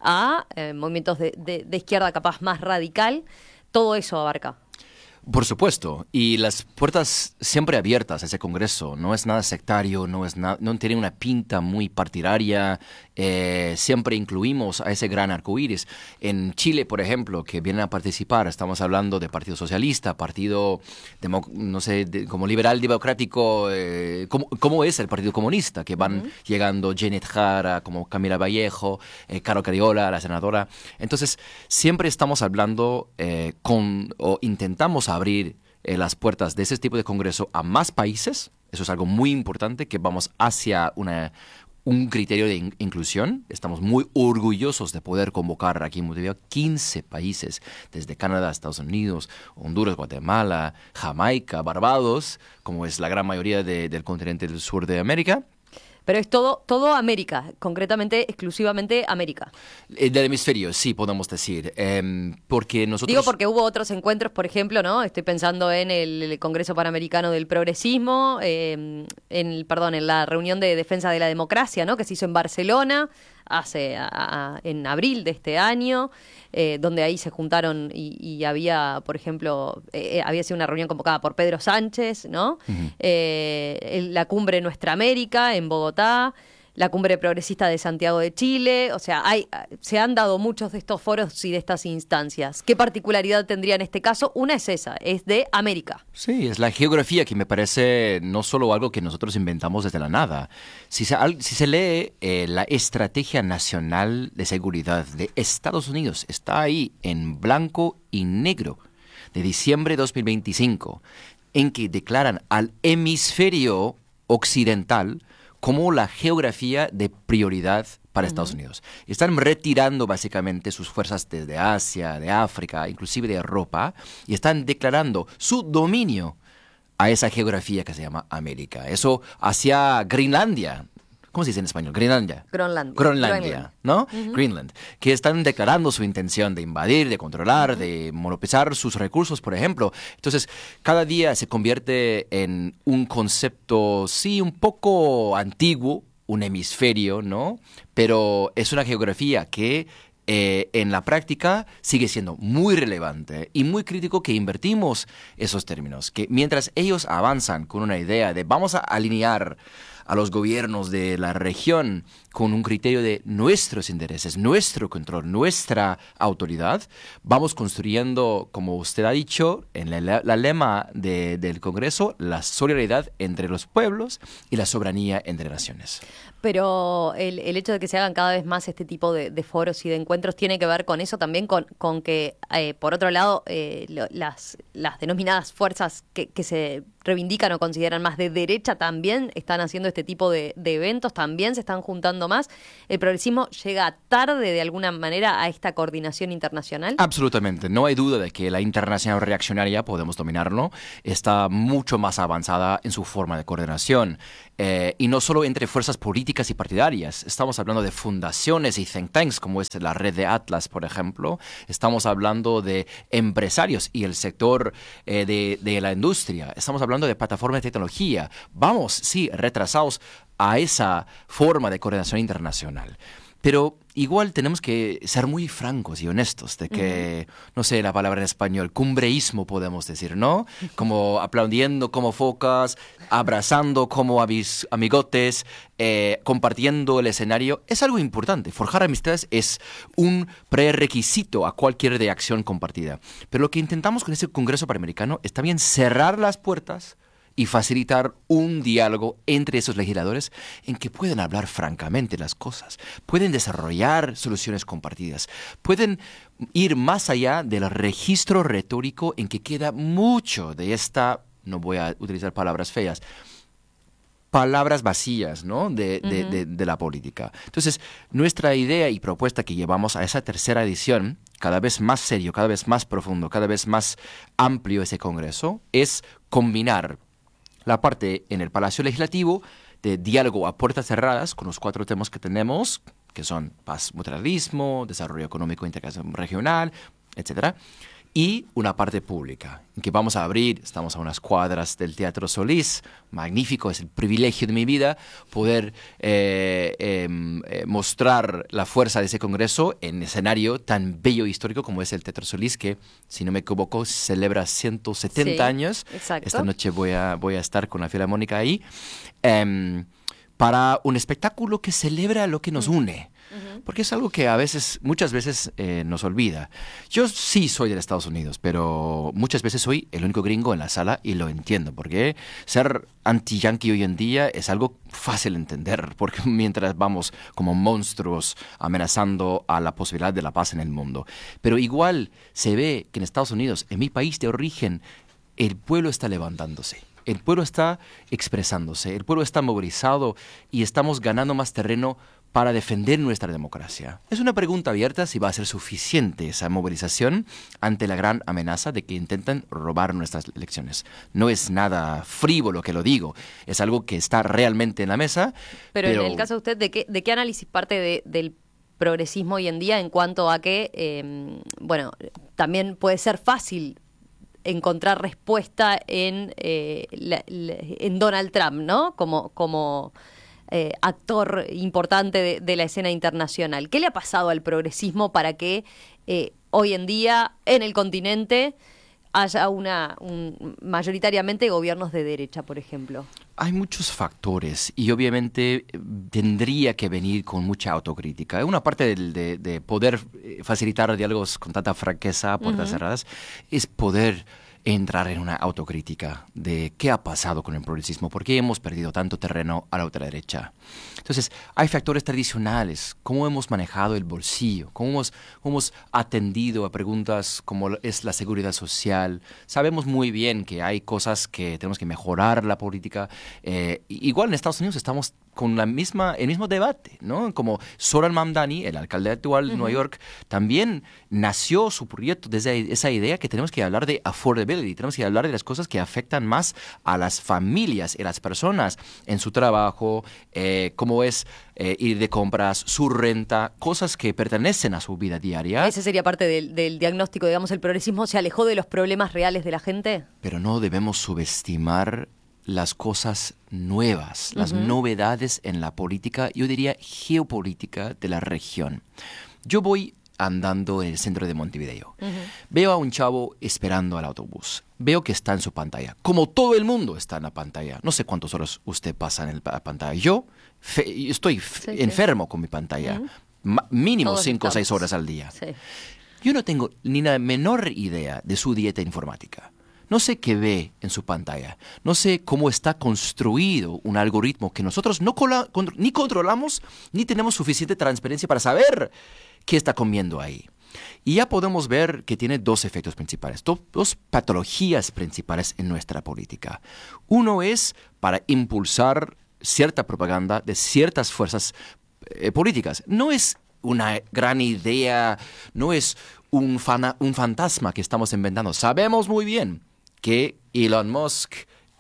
a eh, movimientos de, de, de izquierda capaz más radical. Todo eso abarca. Por supuesto, y las puertas siempre abiertas a ese Congreso. No es nada sectario, no, es na- no tiene una pinta muy partidaria. Eh, siempre incluimos a ese gran arcoíris. En Chile, por ejemplo, que vienen a participar, estamos hablando de Partido Socialista, Partido, demo- no sé, de, como liberal democrático, eh, ¿cómo, ¿cómo es el Partido Comunista? Que van uh-huh. llegando Janet Jara, como Camila Vallejo, eh, Caro Cariola, la senadora. Entonces, siempre estamos hablando eh, con, o intentamos abrir eh, las puertas de ese tipo de congreso a más países. Eso es algo muy importante, que vamos hacia una, un criterio de in- inclusión. Estamos muy orgullosos de poder convocar aquí en Montevideo quince países, desde Canadá, Estados Unidos, Honduras, Guatemala, Jamaica, Barbados, como es la gran mayoría de, del continente del sur de América. Pero es todo, todo América, concretamente, exclusivamente América. Del hemisferio, sí, podemos decir. Eh, porque nosotros... Digo porque hubo otros encuentros, por ejemplo, ¿no? Estoy pensando en el, el Congreso Panamericano del Progresismo, eh, en, perdón, en la reunión de defensa de la democracia, ¿no? Que se hizo en Barcelona hace a, a, en abril de este año, eh, donde ahí se juntaron y, y había, por ejemplo, eh, había sido una reunión convocada por Pedro Sánchez, ¿no? Uh-huh. eh, el, la cumbre Nuestra América en Bogotá, la cumbre progresista de Santiago de Chile. O sea, hay, se han dado muchos de estos foros y de estas instancias. ¿Qué particularidad tendría en este caso? Una es esa, es de América. Sí, es la geografía, que me parece no solo algo que nosotros inventamos desde la nada. Si se, si se lee eh, la Estrategia Nacional de Seguridad de Estados Unidos, está ahí en blanco y negro, de diciembre de dos mil veinticinco, en que declaran al hemisferio occidental como la geografía de prioridad para uh-huh. Estados Unidos. Están retirando básicamente sus fuerzas desde Asia, de África, inclusive de Europa, y están declarando su dominio a esa geografía que se llama América. Eso hacia Groenlandia, ¿cómo se dice en español? Groenlandia. Groenlandia. Groenlandia, ¿no? Uh-huh. Greenland, que están declarando su intención de invadir, de controlar, uh-huh. de monopolizar sus recursos, por ejemplo. Entonces, cada día se convierte en un concepto, sí, un poco antiguo, un hemisferio, ¿no? Pero es una geografía que eh, en la práctica sigue siendo muy relevante y muy crítico que invertimos esos términos, que mientras ellos avanzan con una idea de vamos a alinear a los gobiernos de la región con un criterio de nuestros intereses, nuestro control, nuestra autoridad, vamos construyendo, como usted ha dicho, en la, la lema de, del Congreso, la solidaridad entre los pueblos y la soberanía entre naciones. Pero el, el hecho de que se hagan cada vez más este tipo de, de foros y de encuentros tiene que ver con eso también, con, con que, eh, por otro lado, eh, lo, las, las denominadas fuerzas que, que se reivindican o consideran más de derecha también están haciendo este tipo de, de eventos, también se están juntando más. ¿El progresismo llega tarde de alguna manera a esta coordinación internacional? Absolutamente. No hay duda de que la internacional reaccionaria, podemos dominarlo, está mucho más avanzada en su forma de coordinación. Eh, y no solo entre fuerzas políticas y partidarias. Estamos hablando de fundaciones y think tanks, como es la red de Atlas, por ejemplo. Estamos hablando de empresarios y el sector eh, de, de la industria. Estamos hablando de plataformas de tecnología. Vamos, sí, retrasados a esa forma de coordinación internacional. Pero igual tenemos que ser muy francos y honestos de que, uh-huh. no sé la palabra en español, cumbreísmo podemos decir, ¿no? Como aplaudiendo como focas, abrazando como amis- amigotes, eh, compartiendo el escenario. Es algo importante. Forjar amistades es un prerequisito a cualquier de acción compartida. Pero lo que intentamos con ese Congreso Panamericano es también cerrar las puertas y facilitar un diálogo entre esos legisladores en que pueden hablar francamente las cosas, pueden desarrollar soluciones compartidas, pueden ir más allá del registro retórico en que queda mucho de esta, no voy a utilizar palabras feas, palabras vacías, ¿no? de, de, uh-huh. de, de la política. Entonces, nuestra idea y propuesta que llevamos a esa tercera edición, cada vez más serio, cada vez más profundo, cada vez más amplio ese Congreso, es combinar la parte en el Palacio Legislativo de diálogo a puertas cerradas con los cuatro temas que tenemos, que son paz, multilateralismo, desarrollo económico, integración regional, etcétera, y una parte pública, en que vamos a abrir, estamos a unas cuadras del Teatro Solís, magnífico, es el privilegio de mi vida poder eh, eh, eh, mostrar la fuerza de ese congreso en escenario tan bello e histórico como es el Teatro Solís, que, si no me equivoco, celebra ciento setenta sí, años. Exacto. Esta noche voy a, voy a estar con la Filarmónica ahí, eh, para un espectáculo que celebra lo que nos une. Porque es algo que a veces, muchas veces eh, nos olvida. Yo sí soy de Estados Unidos, pero muchas veces soy el único gringo en la sala y lo entiendo, porque ser anti-yankee hoy en día es algo fácil de entender, porque mientras vamos como monstruos amenazando a la posibilidad de la paz en el mundo. Pero igual se ve que en Estados Unidos, en mi país de origen, el pueblo está levantándose. El pueblo está expresándose, el pueblo está movilizado y estamos ganando más terreno para defender nuestra democracia. Es una pregunta abierta si va a ser suficiente esa movilización ante la gran amenaza de que intentan robar nuestras elecciones. No es nada frívolo que lo digo, es algo que está realmente en la mesa. Pero, pero... en el caso de usted, ¿de qué, de qué análisis parte de, del progresismo hoy en día en cuanto a que, eh, bueno, también puede ser fácil encontrar respuesta en, eh, la, la, en Donald Trump, ¿no? Como... como Eh, actor importante de, de la escena internacional. ¿Qué le ha pasado al progresismo para que eh, hoy en día en el continente haya una un, mayoritariamente gobiernos de derecha, por ejemplo? Hay muchos factores y obviamente tendría que venir con mucha autocrítica. Una parte de, de, de poder facilitar diálogos con tanta franqueza a puertas uh-huh. cerradas es poder entrar en una autocrítica de qué ha pasado con el progresismo, por qué hemos perdido tanto terreno a la ultraderecha. Entonces, hay factores tradicionales, cómo hemos manejado el bolsillo, cómo hemos, cómo hemos atendido a preguntas como es la seguridad social. Sabemos muy bien que hay cosas que tenemos que mejorar la política. Eh, igual en Estados Unidos estamos con la misma, el mismo debate, ¿no? Como Zoran Mamdani, el alcalde actual de uh-huh. Nueva York, también nació su proyecto desde esa idea que tenemos que hablar de affordability, tenemos que hablar de las cosas que afectan más a las familias y las personas en su trabajo, eh, cómo es eh, ir de compras, su renta, cosas que pertenecen a su vida diaria. Ese sería parte del, del diagnóstico, digamos, el progresismo se alejó de los problemas reales de la gente. Pero no debemos subestimar las cosas nuevas, las uh-huh. novedades en la política, yo diría geopolítica de la región. Yo voy andando en el centro de Montevideo. Uh-huh. Veo a un chavo esperando al autobús. Veo que está en su pantalla. Como todo el mundo está en la pantalla. No sé cuántas horas usted pasa en la pantalla. Yo fe, estoy sí, enfermo sí. con mi pantalla. Uh-huh. Ma- mínimo cinco o seis horas al día. Sí. Yo no tengo ni la menor idea de su dieta informática. No sé qué ve en su pantalla. No sé cómo está construido un algoritmo que nosotros no cola, con, ni controlamos ni tenemos suficiente transparencia para saber qué está comiendo ahí. Y ya podemos ver que tiene dos efectos principales, dos, dos patologías principales en nuestra política. Uno es para impulsar cierta propaganda de ciertas fuerzas eh, políticas. No es una gran idea, no es un, fana, un fantasma que estamos inventando. Sabemos muy bien que Elon Musk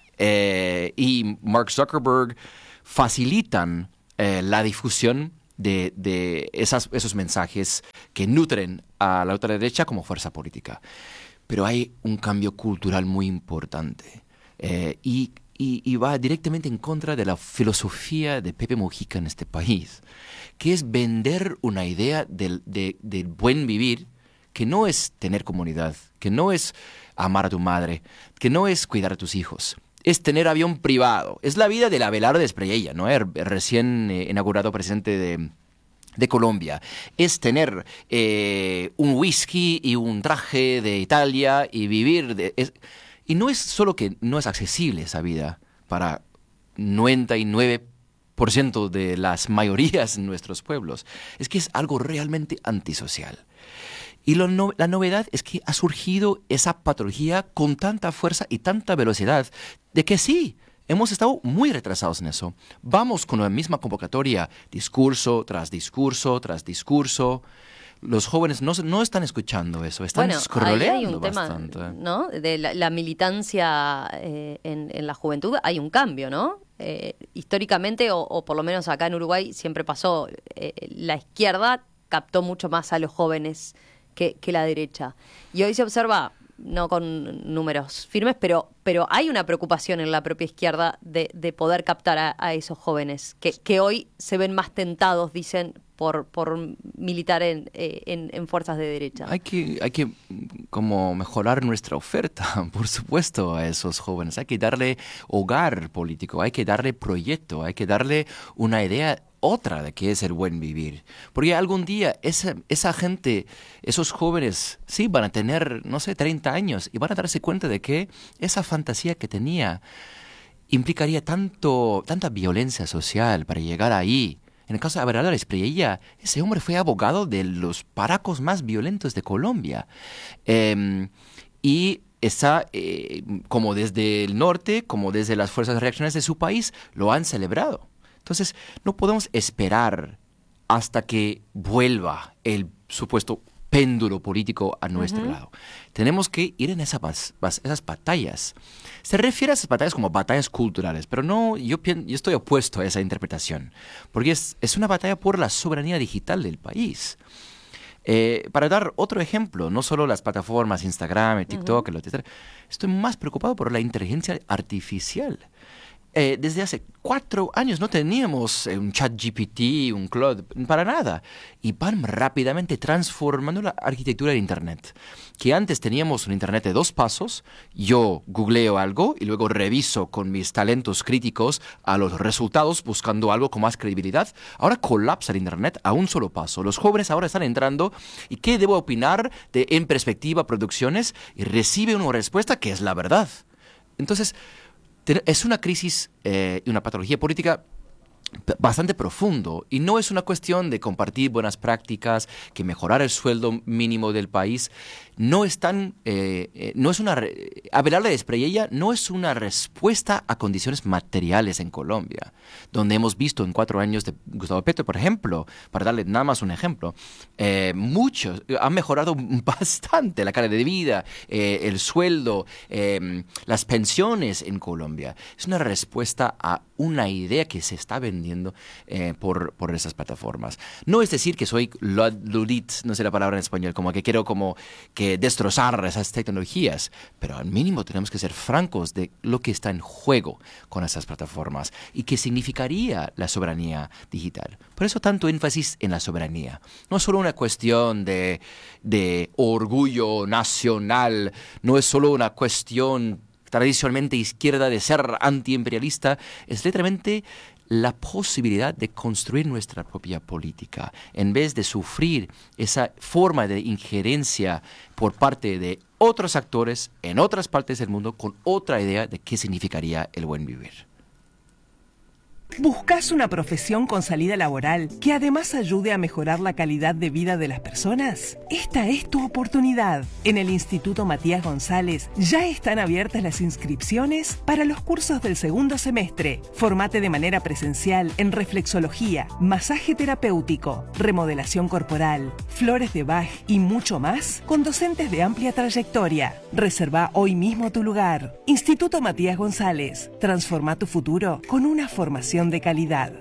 eh, y Mark Zuckerberg facilitan eh, la difusión de, de esas, esos mensajes que nutren a la ultraderecha como fuerza política. Pero hay un cambio cultural muy importante eh, y, y, y va directamente en contra de la filosofía de Pepe Mujica en este país, que es vender una idea del, de, del buen vivir que no es tener comunidad, que no es amar a tu madre, que no es cuidar a tus hijos, es tener avión privado. Es la vida del Abelardo Espriella, ¿no? El recién eh, inaugurado presidente de, de Colombia. Es tener eh, un whisky y un traje de Italia y vivir... De, es, y no es solo que no es accesible esa vida para noventa y nueve por ciento de las mayorías en nuestros pueblos, es que es algo realmente antisocial. Y lo no, la novedad es que ha surgido esa patología con tanta fuerza y tanta velocidad de que sí, hemos estado muy retrasados en eso. Vamos con la misma convocatoria, discurso tras discurso tras discurso. Los jóvenes no, no están escuchando eso, están bueno, scrolleando ahí hay un bastante. Tema, ¿no? De la, la militancia eh, en, en la juventud, hay un cambio, ¿no? Eh, históricamente, o, o por lo menos acá en Uruguay, siempre pasó, eh, la izquierda captó mucho más a los jóvenes Que, que la derecha. Y hoy se observa, no con números firmes, pero, pero hay una preocupación en la propia izquierda de, de poder captar a, a esos jóvenes, que, que hoy se ven más tentados, dicen, por, por militar en, en, en fuerzas de derecha. Hay que, hay que como mejorar nuestra oferta, por supuesto, a esos jóvenes. Hay que darle hogar político, hay que darle proyecto, hay que darle una idea otra de qué es el buen vivir. Porque algún día esa, esa gente, esos jóvenes, sí, van a tener, no sé, treinta años y van a darse cuenta de que esa fantasía que tenía implicaría tanto, tanta violencia social para llegar ahí. En el caso de Abelardo Espriella, ese hombre fue abogado de los paracos más violentos de Colombia. Eh, y está, eh, como desde el norte, como desde las fuerzas reaccionarias de su país, lo han celebrado. Entonces, no podemos esperar hasta que vuelva el supuesto péndulo político a nuestro uh-huh. lado. Tenemos que ir en esas, esas batallas. Se refiere a esas batallas como batallas culturales, pero no, yo, yo estoy opuesto a esa interpretación, porque es, es una batalla por la soberanía digital del país. Eh, para dar otro ejemplo, no solo las plataformas Instagram, TikTok, uh-huh. etcétera, estoy más preocupado por la inteligencia artificial. Eh, desde hace cuatro años no teníamos eh, un ChatGPT, un Claude, para nada. Y van rápidamente transformando la arquitectura de Internet. Que antes teníamos un Internet de dos pasos, yo googleo algo y luego reviso con mis talentos críticos a los resultados buscando algo con más credibilidad. Ahora colapsa el Internet a un solo paso. Los jóvenes ahora están entrando y ¿qué debo opinar de En Perspectiva Producciones? Y recibe una respuesta que es la verdad. Entonces, es una crisis y eh, una patología política bastante profundo, y no es una cuestión de compartir buenas prácticas, que mejorar el sueldo mínimo del país. No es tan, eh, eh, no es una, re- Abelardo de Espriella no es una respuesta a condiciones materiales en Colombia, donde hemos visto en cuatro años de Gustavo Petro, por ejemplo, para darle nada más un ejemplo, eh, muchos han mejorado bastante la calidad de vida, eh, el sueldo, eh, las pensiones en Colombia. Es una respuesta a una idea que se está vendiendo eh, por, por esas plataformas. No es decir que soy ludit, no sé la palabra en español, como que quiero como que destrozar esas tecnologías, pero al mínimo tenemos que ser francos de lo que está en juego con esas plataformas y qué significaría la soberanía digital. Por eso tanto énfasis en la soberanía. No es solo una cuestión de, de orgullo nacional, no es solo una cuestión tradicionalmente izquierda de ser antiimperialista, es literalmente la posibilidad de construir nuestra propia política, en vez de sufrir esa forma de injerencia por parte de otros actores en otras partes del mundo con otra idea de qué significaría el buen vivir. ¿Buscas una profesión con salida laboral que además ayude a mejorar la calidad de vida de las personas? Esta es tu oportunidad. En el Instituto Matías González ya están abiertas las inscripciones para los cursos del segundo semestre. Formate de manera presencial en reflexología, masaje terapéutico, remodelación corporal, flores de Bach y mucho más con docentes de amplia trayectoria. Reserva hoy mismo tu lugar. Instituto Matías González. Transforma tu futuro con una formación de calidad.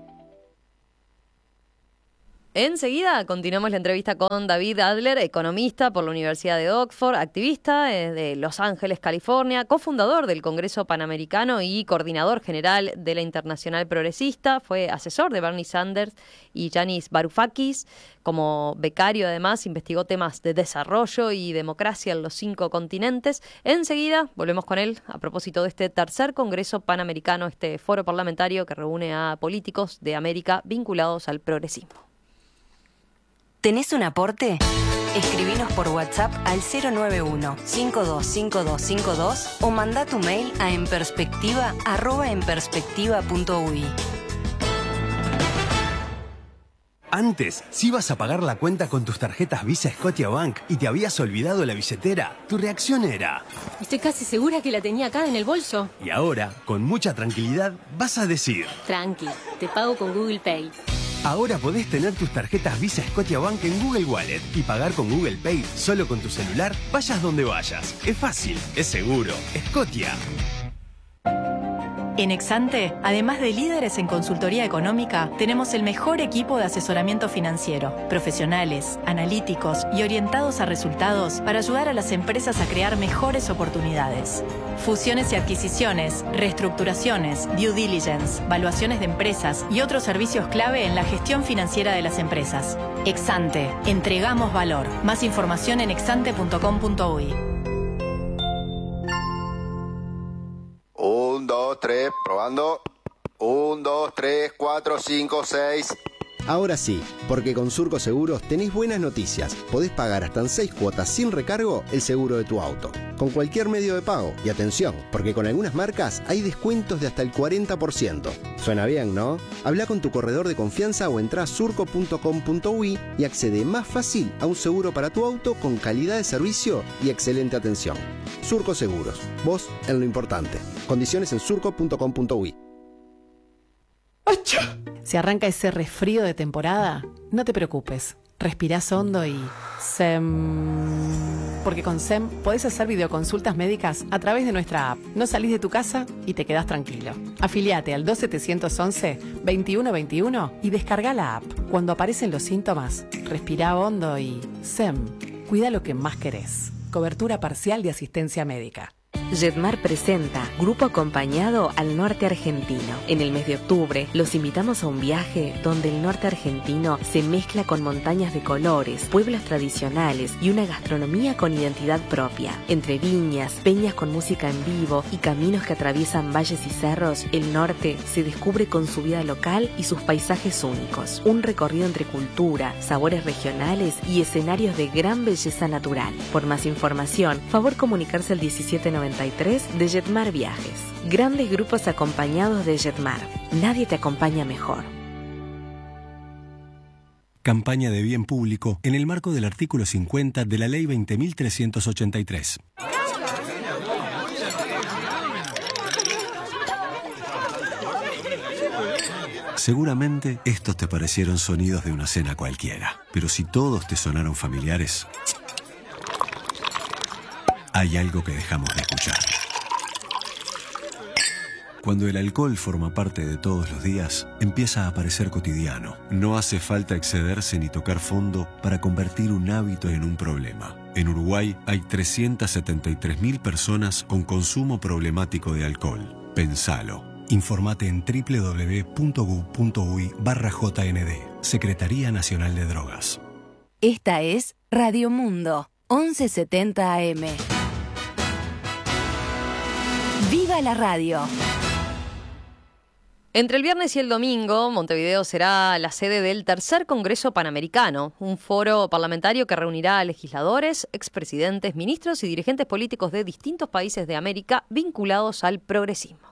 Enseguida continuamos la entrevista con David Adler, economista por la Universidad de Oxford, activista de Los Ángeles, California, cofundador del Congreso Panamericano y coordinador general de la Internacional Progresista. Fue asesor de Bernie Sanders y Yanis Varoufakis. Como becario, además, investigó temas de desarrollo y democracia en los cinco continentes. Enseguida volvemos con él a propósito de este tercer Congreso Panamericano, este foro parlamentario que reúne a políticos de América vinculados al progresismo. ¿Tenés un aporte? Escribinos por WhatsApp al cero nueve uno, cinco dos cinco dos cinco dos o manda tu mail a enperspectiva arroba enperspectiva punto uy. Antes, si ibas a pagar la cuenta con tus tarjetas Visa Scotiabank y te habías olvidado la billetera, tu reacción era: estoy casi segura que la tenía acá en el bolso. Y ahora, con mucha tranquilidad, vas a decir: tranqui, te pago con Google Pay. Ahora podés tener tus tarjetas Visa Scotiabank en Google Wallet y pagar con Google Pay solo con tu celular, vayas donde vayas. Es fácil, es seguro. Scotia. En Exante, además de líderes en consultoría económica, tenemos el mejor equipo de asesoramiento financiero, profesionales, analíticos y orientados a resultados para ayudar a las empresas a crear mejores oportunidades. Fusiones y adquisiciones, reestructuraciones, due diligence, valuaciones de empresas y otros servicios clave en la gestión financiera de las empresas. Exante, entregamos valor. Más información en exante punto com punto uy. Un, dos, tres, probando. Un, dos, tres, cuatro, cinco, seis. Ahora sí, porque con Surco Seguros tenés buenas noticias. Podés pagar hasta en seis cuotas sin recargo el seguro de tu auto, con cualquier medio de pago. Y atención, porque con algunas marcas hay descuentos de hasta el cuarenta por ciento. Suena bien, ¿no? Habla con tu corredor de confianza o entrá a surco punto com punto uy y accede más fácil a un seguro para tu auto con calidad de servicio y excelente atención. Surco Seguros, vos en lo importante. Condiciones en surco punto com punto uy. Si arranca ese resfrío de temporada, no te preocupes. Respirás hondo y... SEM... Porque con SEM podés hacer videoconsultas médicas a través de nuestra app. No salís de tu casa y te quedás tranquilo. Afiliate al dos siete once, veintiuno veintiuno y descarga la app. Cuando aparecen los síntomas, respirá hondo y... SEM. Cuida lo que más querés. Cobertura parcial de asistencia médica. Jetmar presenta Grupo Acompañado al Norte Argentino. En el mes de octubre los invitamos a un viaje donde el norte argentino se mezcla con montañas de colores, pueblos tradicionales y una gastronomía con identidad propia. Entre viñas, peñas con música en vivo y caminos que atraviesan valles y cerros, el norte se descubre con su vida local y sus paisajes únicos. Un recorrido entre cultura, sabores regionales y escenarios de gran belleza natural. Por más información, favor comunicarse al diecisiete noventa ochenta y tres de Jetmar Viajes. Grandes grupos acompañados de Jetmar. Nadie te acompaña mejor. Campaña de bien público en el marco del artículo cincuenta de la Ley veinte mil trescientos ochenta y tres. Seguramente estos te parecieron sonidos de una cena cualquiera, pero si todos te sonaron familiares, hay algo que dejamos de escuchar. Cuando el alcohol forma parte de todos los días, empieza a parecer cotidiano. No hace falta excederse ni tocar fondo para convertir un hábito en un problema. En Uruguay hay trescientas setenta y tres mil personas con consumo problemático de alcohol. Pensalo. Informate en doble u doble u doble u punto gu punto uy barra J N D. Secretaría Nacional de Drogas. Esta es Radio Mundo, once setenta A M. ¡Viva la radio! Entre el viernes y el domingo, Montevideo será la sede del tercer Congreso Panamericano, un foro parlamentario que reunirá a legisladores, expresidentes, ministros y dirigentes políticos de distintos países de América vinculados al progresismo.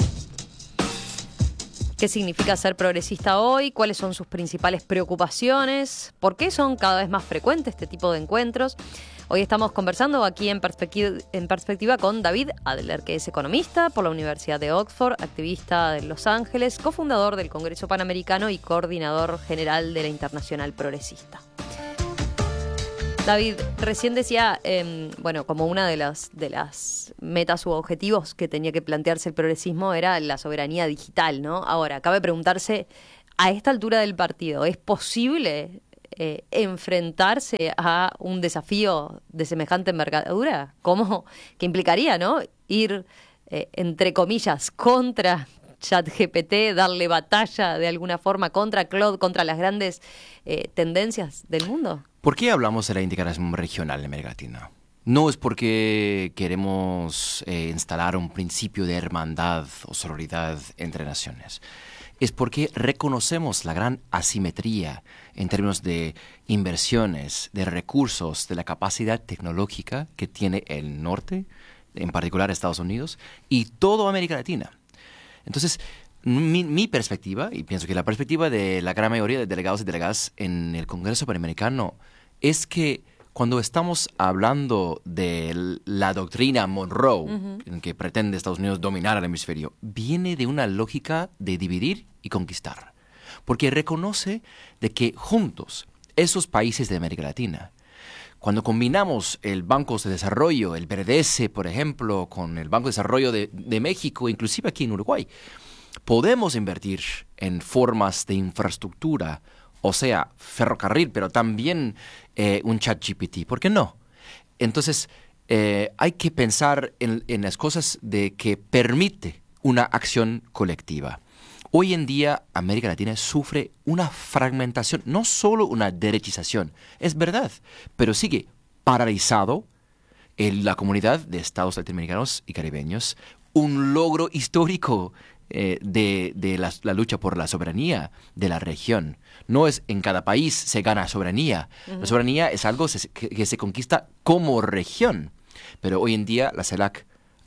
¿Qué significa ser progresista hoy? ¿Cuáles son sus principales preocupaciones? ¿Por qué son cada vez más frecuentes este tipo de encuentros? Hoy estamos conversando aquí en perspectiva, en perspectiva con David Adler, que es economista por la Universidad de Oxford, activista de Los Ángeles, cofundador del Congreso Panamericano y coordinador general de la Internacional Progresista. David, recién decía, eh, bueno, como una de las, de las metas u objetivos que tenía que plantearse el progresismo era la soberanía digital, ¿no? Ahora, cabe preguntarse, a esta altura del partido, ¿es posible eh, enfrentarse a un desafío de semejante envergadura? ¿Cómo? ¿Qué implicaría, no? Ir, eh, entre comillas, contra ChatGPT, darle batalla de alguna forma contra Claude, contra las grandes eh, tendencias del mundo. ¿Por qué hablamos de la integración regional en América Latina? No es porque queremos eh, instalar un principio de hermandad o sororidad entre naciones. Es porque reconocemos la gran asimetría en términos de inversiones, de recursos, de la capacidad tecnológica que tiene el norte, en particular Estados Unidos, y toda América Latina. Entonces, mi, mi perspectiva, y pienso que la perspectiva de la gran mayoría de delegados y delegadas en el Congreso Panamericano, es que cuando estamos hablando de la doctrina Monroe, uh-huh. en que pretende Estados Unidos dominar el hemisferio, viene de una lógica de dividir y conquistar. Porque reconoce de que juntos, esos países de América Latina, cuando combinamos el Banco de Desarrollo, el B D S, por ejemplo, con el Banco de Desarrollo de, de México, inclusive aquí en Uruguay, podemos invertir en formas de infraestructura, o sea, ferrocarril, pero también eh, un ChatGPT. ¿Por qué no? Entonces, eh, hay que pensar en, en las cosas de que permite una acción colectiva. Hoy en día, América Latina sufre una fragmentación, no solo una derechización, es verdad, pero sigue paralizado en la comunidad de estados latinoamericanos y caribeños, un logro histórico eh, de, de la, la lucha por la soberanía de la región. No es en cada país se gana soberanía, uh-huh. La soberanía es algo se, que, que se conquista como región, pero hoy en día la CELAC,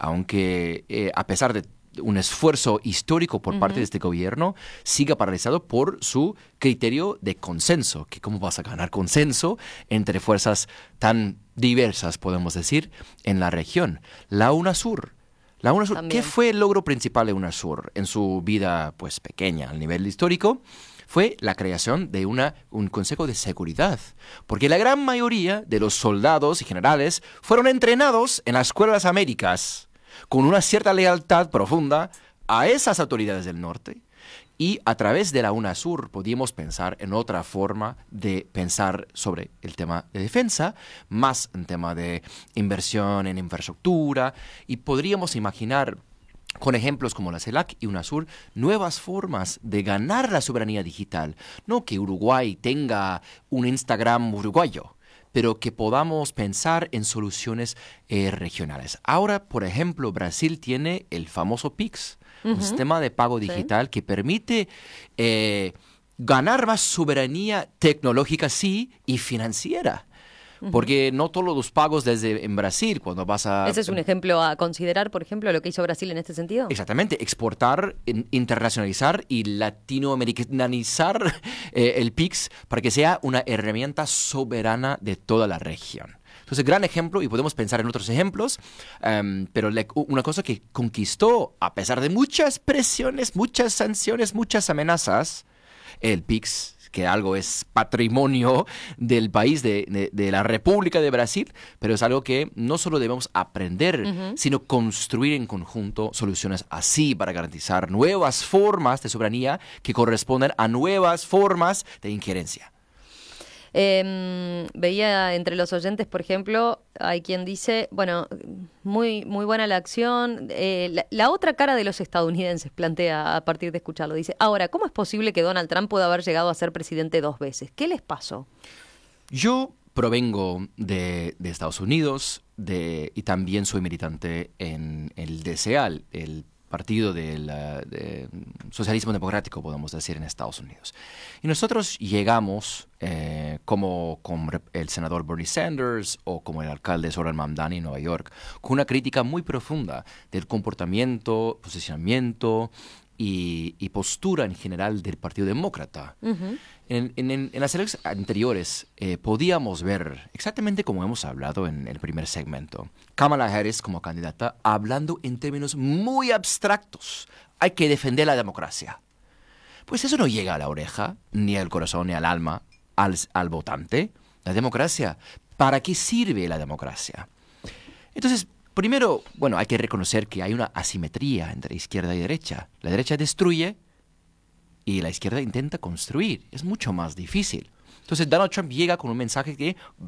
aunque eh, a pesar de un esfuerzo histórico por uh-huh. parte de este gobierno, siga paralizado por su criterio de consenso. Que ¿Cómo vas a ganar consenso entre fuerzas tan diversas, podemos decir, en la región? La UNASUR. La UNASUR, ¿qué fue el logro principal de UNASUR en su vida pues pequeña a nivel histórico? Fue la creación de una, un Consejo de Seguridad, porque la gran mayoría de los soldados y generales fueron entrenados en la Escuela de las Américas, con una cierta lealtad profunda a esas autoridades del norte, y a través de la UNASUR podíamos pensar en otra forma de pensar sobre el tema de defensa, más en tema de inversión en infraestructura, y podríamos imaginar, con ejemplos como la CELAC y UNASUR, nuevas formas de ganar la soberanía digital. No que Uruguay tenga un Instagram uruguayo, pero que podamos pensar en soluciones eh, regionales. Ahora, por ejemplo, Brasil tiene el famoso Pix, uh-huh. un sistema de pago digital sí. que permite eh, ganar más soberanía tecnológica, sí, y financiera. Porque no todos los pagos desde en Brasil, cuando vas a... ¿Ese es un ejemplo a considerar, por ejemplo, lo que hizo Brasil en este sentido? Exactamente, exportar, internacionalizar y latinoamericanizar eh, el P I X para que sea una herramienta soberana de toda la región. Entonces, gran ejemplo, y podemos pensar en otros ejemplos, um, pero le, una cosa que conquistó, a pesar de muchas presiones, muchas sanciones, muchas amenazas, el P I X, que algo es patrimonio del país, de, de, de la República de Brasil, pero es algo que no solo debemos aprender, uh-huh. sino construir en conjunto soluciones así para garantizar nuevas formas de soberanía que corresponden a nuevas formas de injerencia. Eh, veía entre los oyentes, por ejemplo, hay quien dice, bueno, muy muy buena la acción. Eh, la, la otra cara de los estadounidenses plantea a partir de escucharlo. Dice, ahora, ¿cómo es posible que Donald Trump pueda haber llegado a ser presidente dos veces? ¿Qué les pasó? Yo provengo de, de Estados Unidos de, y también soy militante en el D C A, el Partido del de Socialismo Democrático, podemos decir, en Estados Unidos. Y nosotros llegamos, eh, como con el senador Bernie Sanders o como el alcalde Zoran Mamdani en Nueva York, con una crítica muy profunda del comportamiento, posicionamiento y, y postura en general del Partido Demócrata. Uh-huh. En, en, en las elecciones anteriores eh, podíamos ver, exactamente como hemos hablado en el primer segmento, Kamala Harris como candidata hablando en términos muy abstractos. Hay que defender la democracia. Pues eso no llega a la oreja, ni al corazón, ni al alma, al, al votante. La democracia, ¿para qué sirve la democracia? Entonces, primero, bueno, hay que reconocer que hay una asimetría entre izquierda y derecha. La derecha destruye y la izquierda intenta construir. Es mucho más difícil. Entonces Donald Trump llega con un mensaje que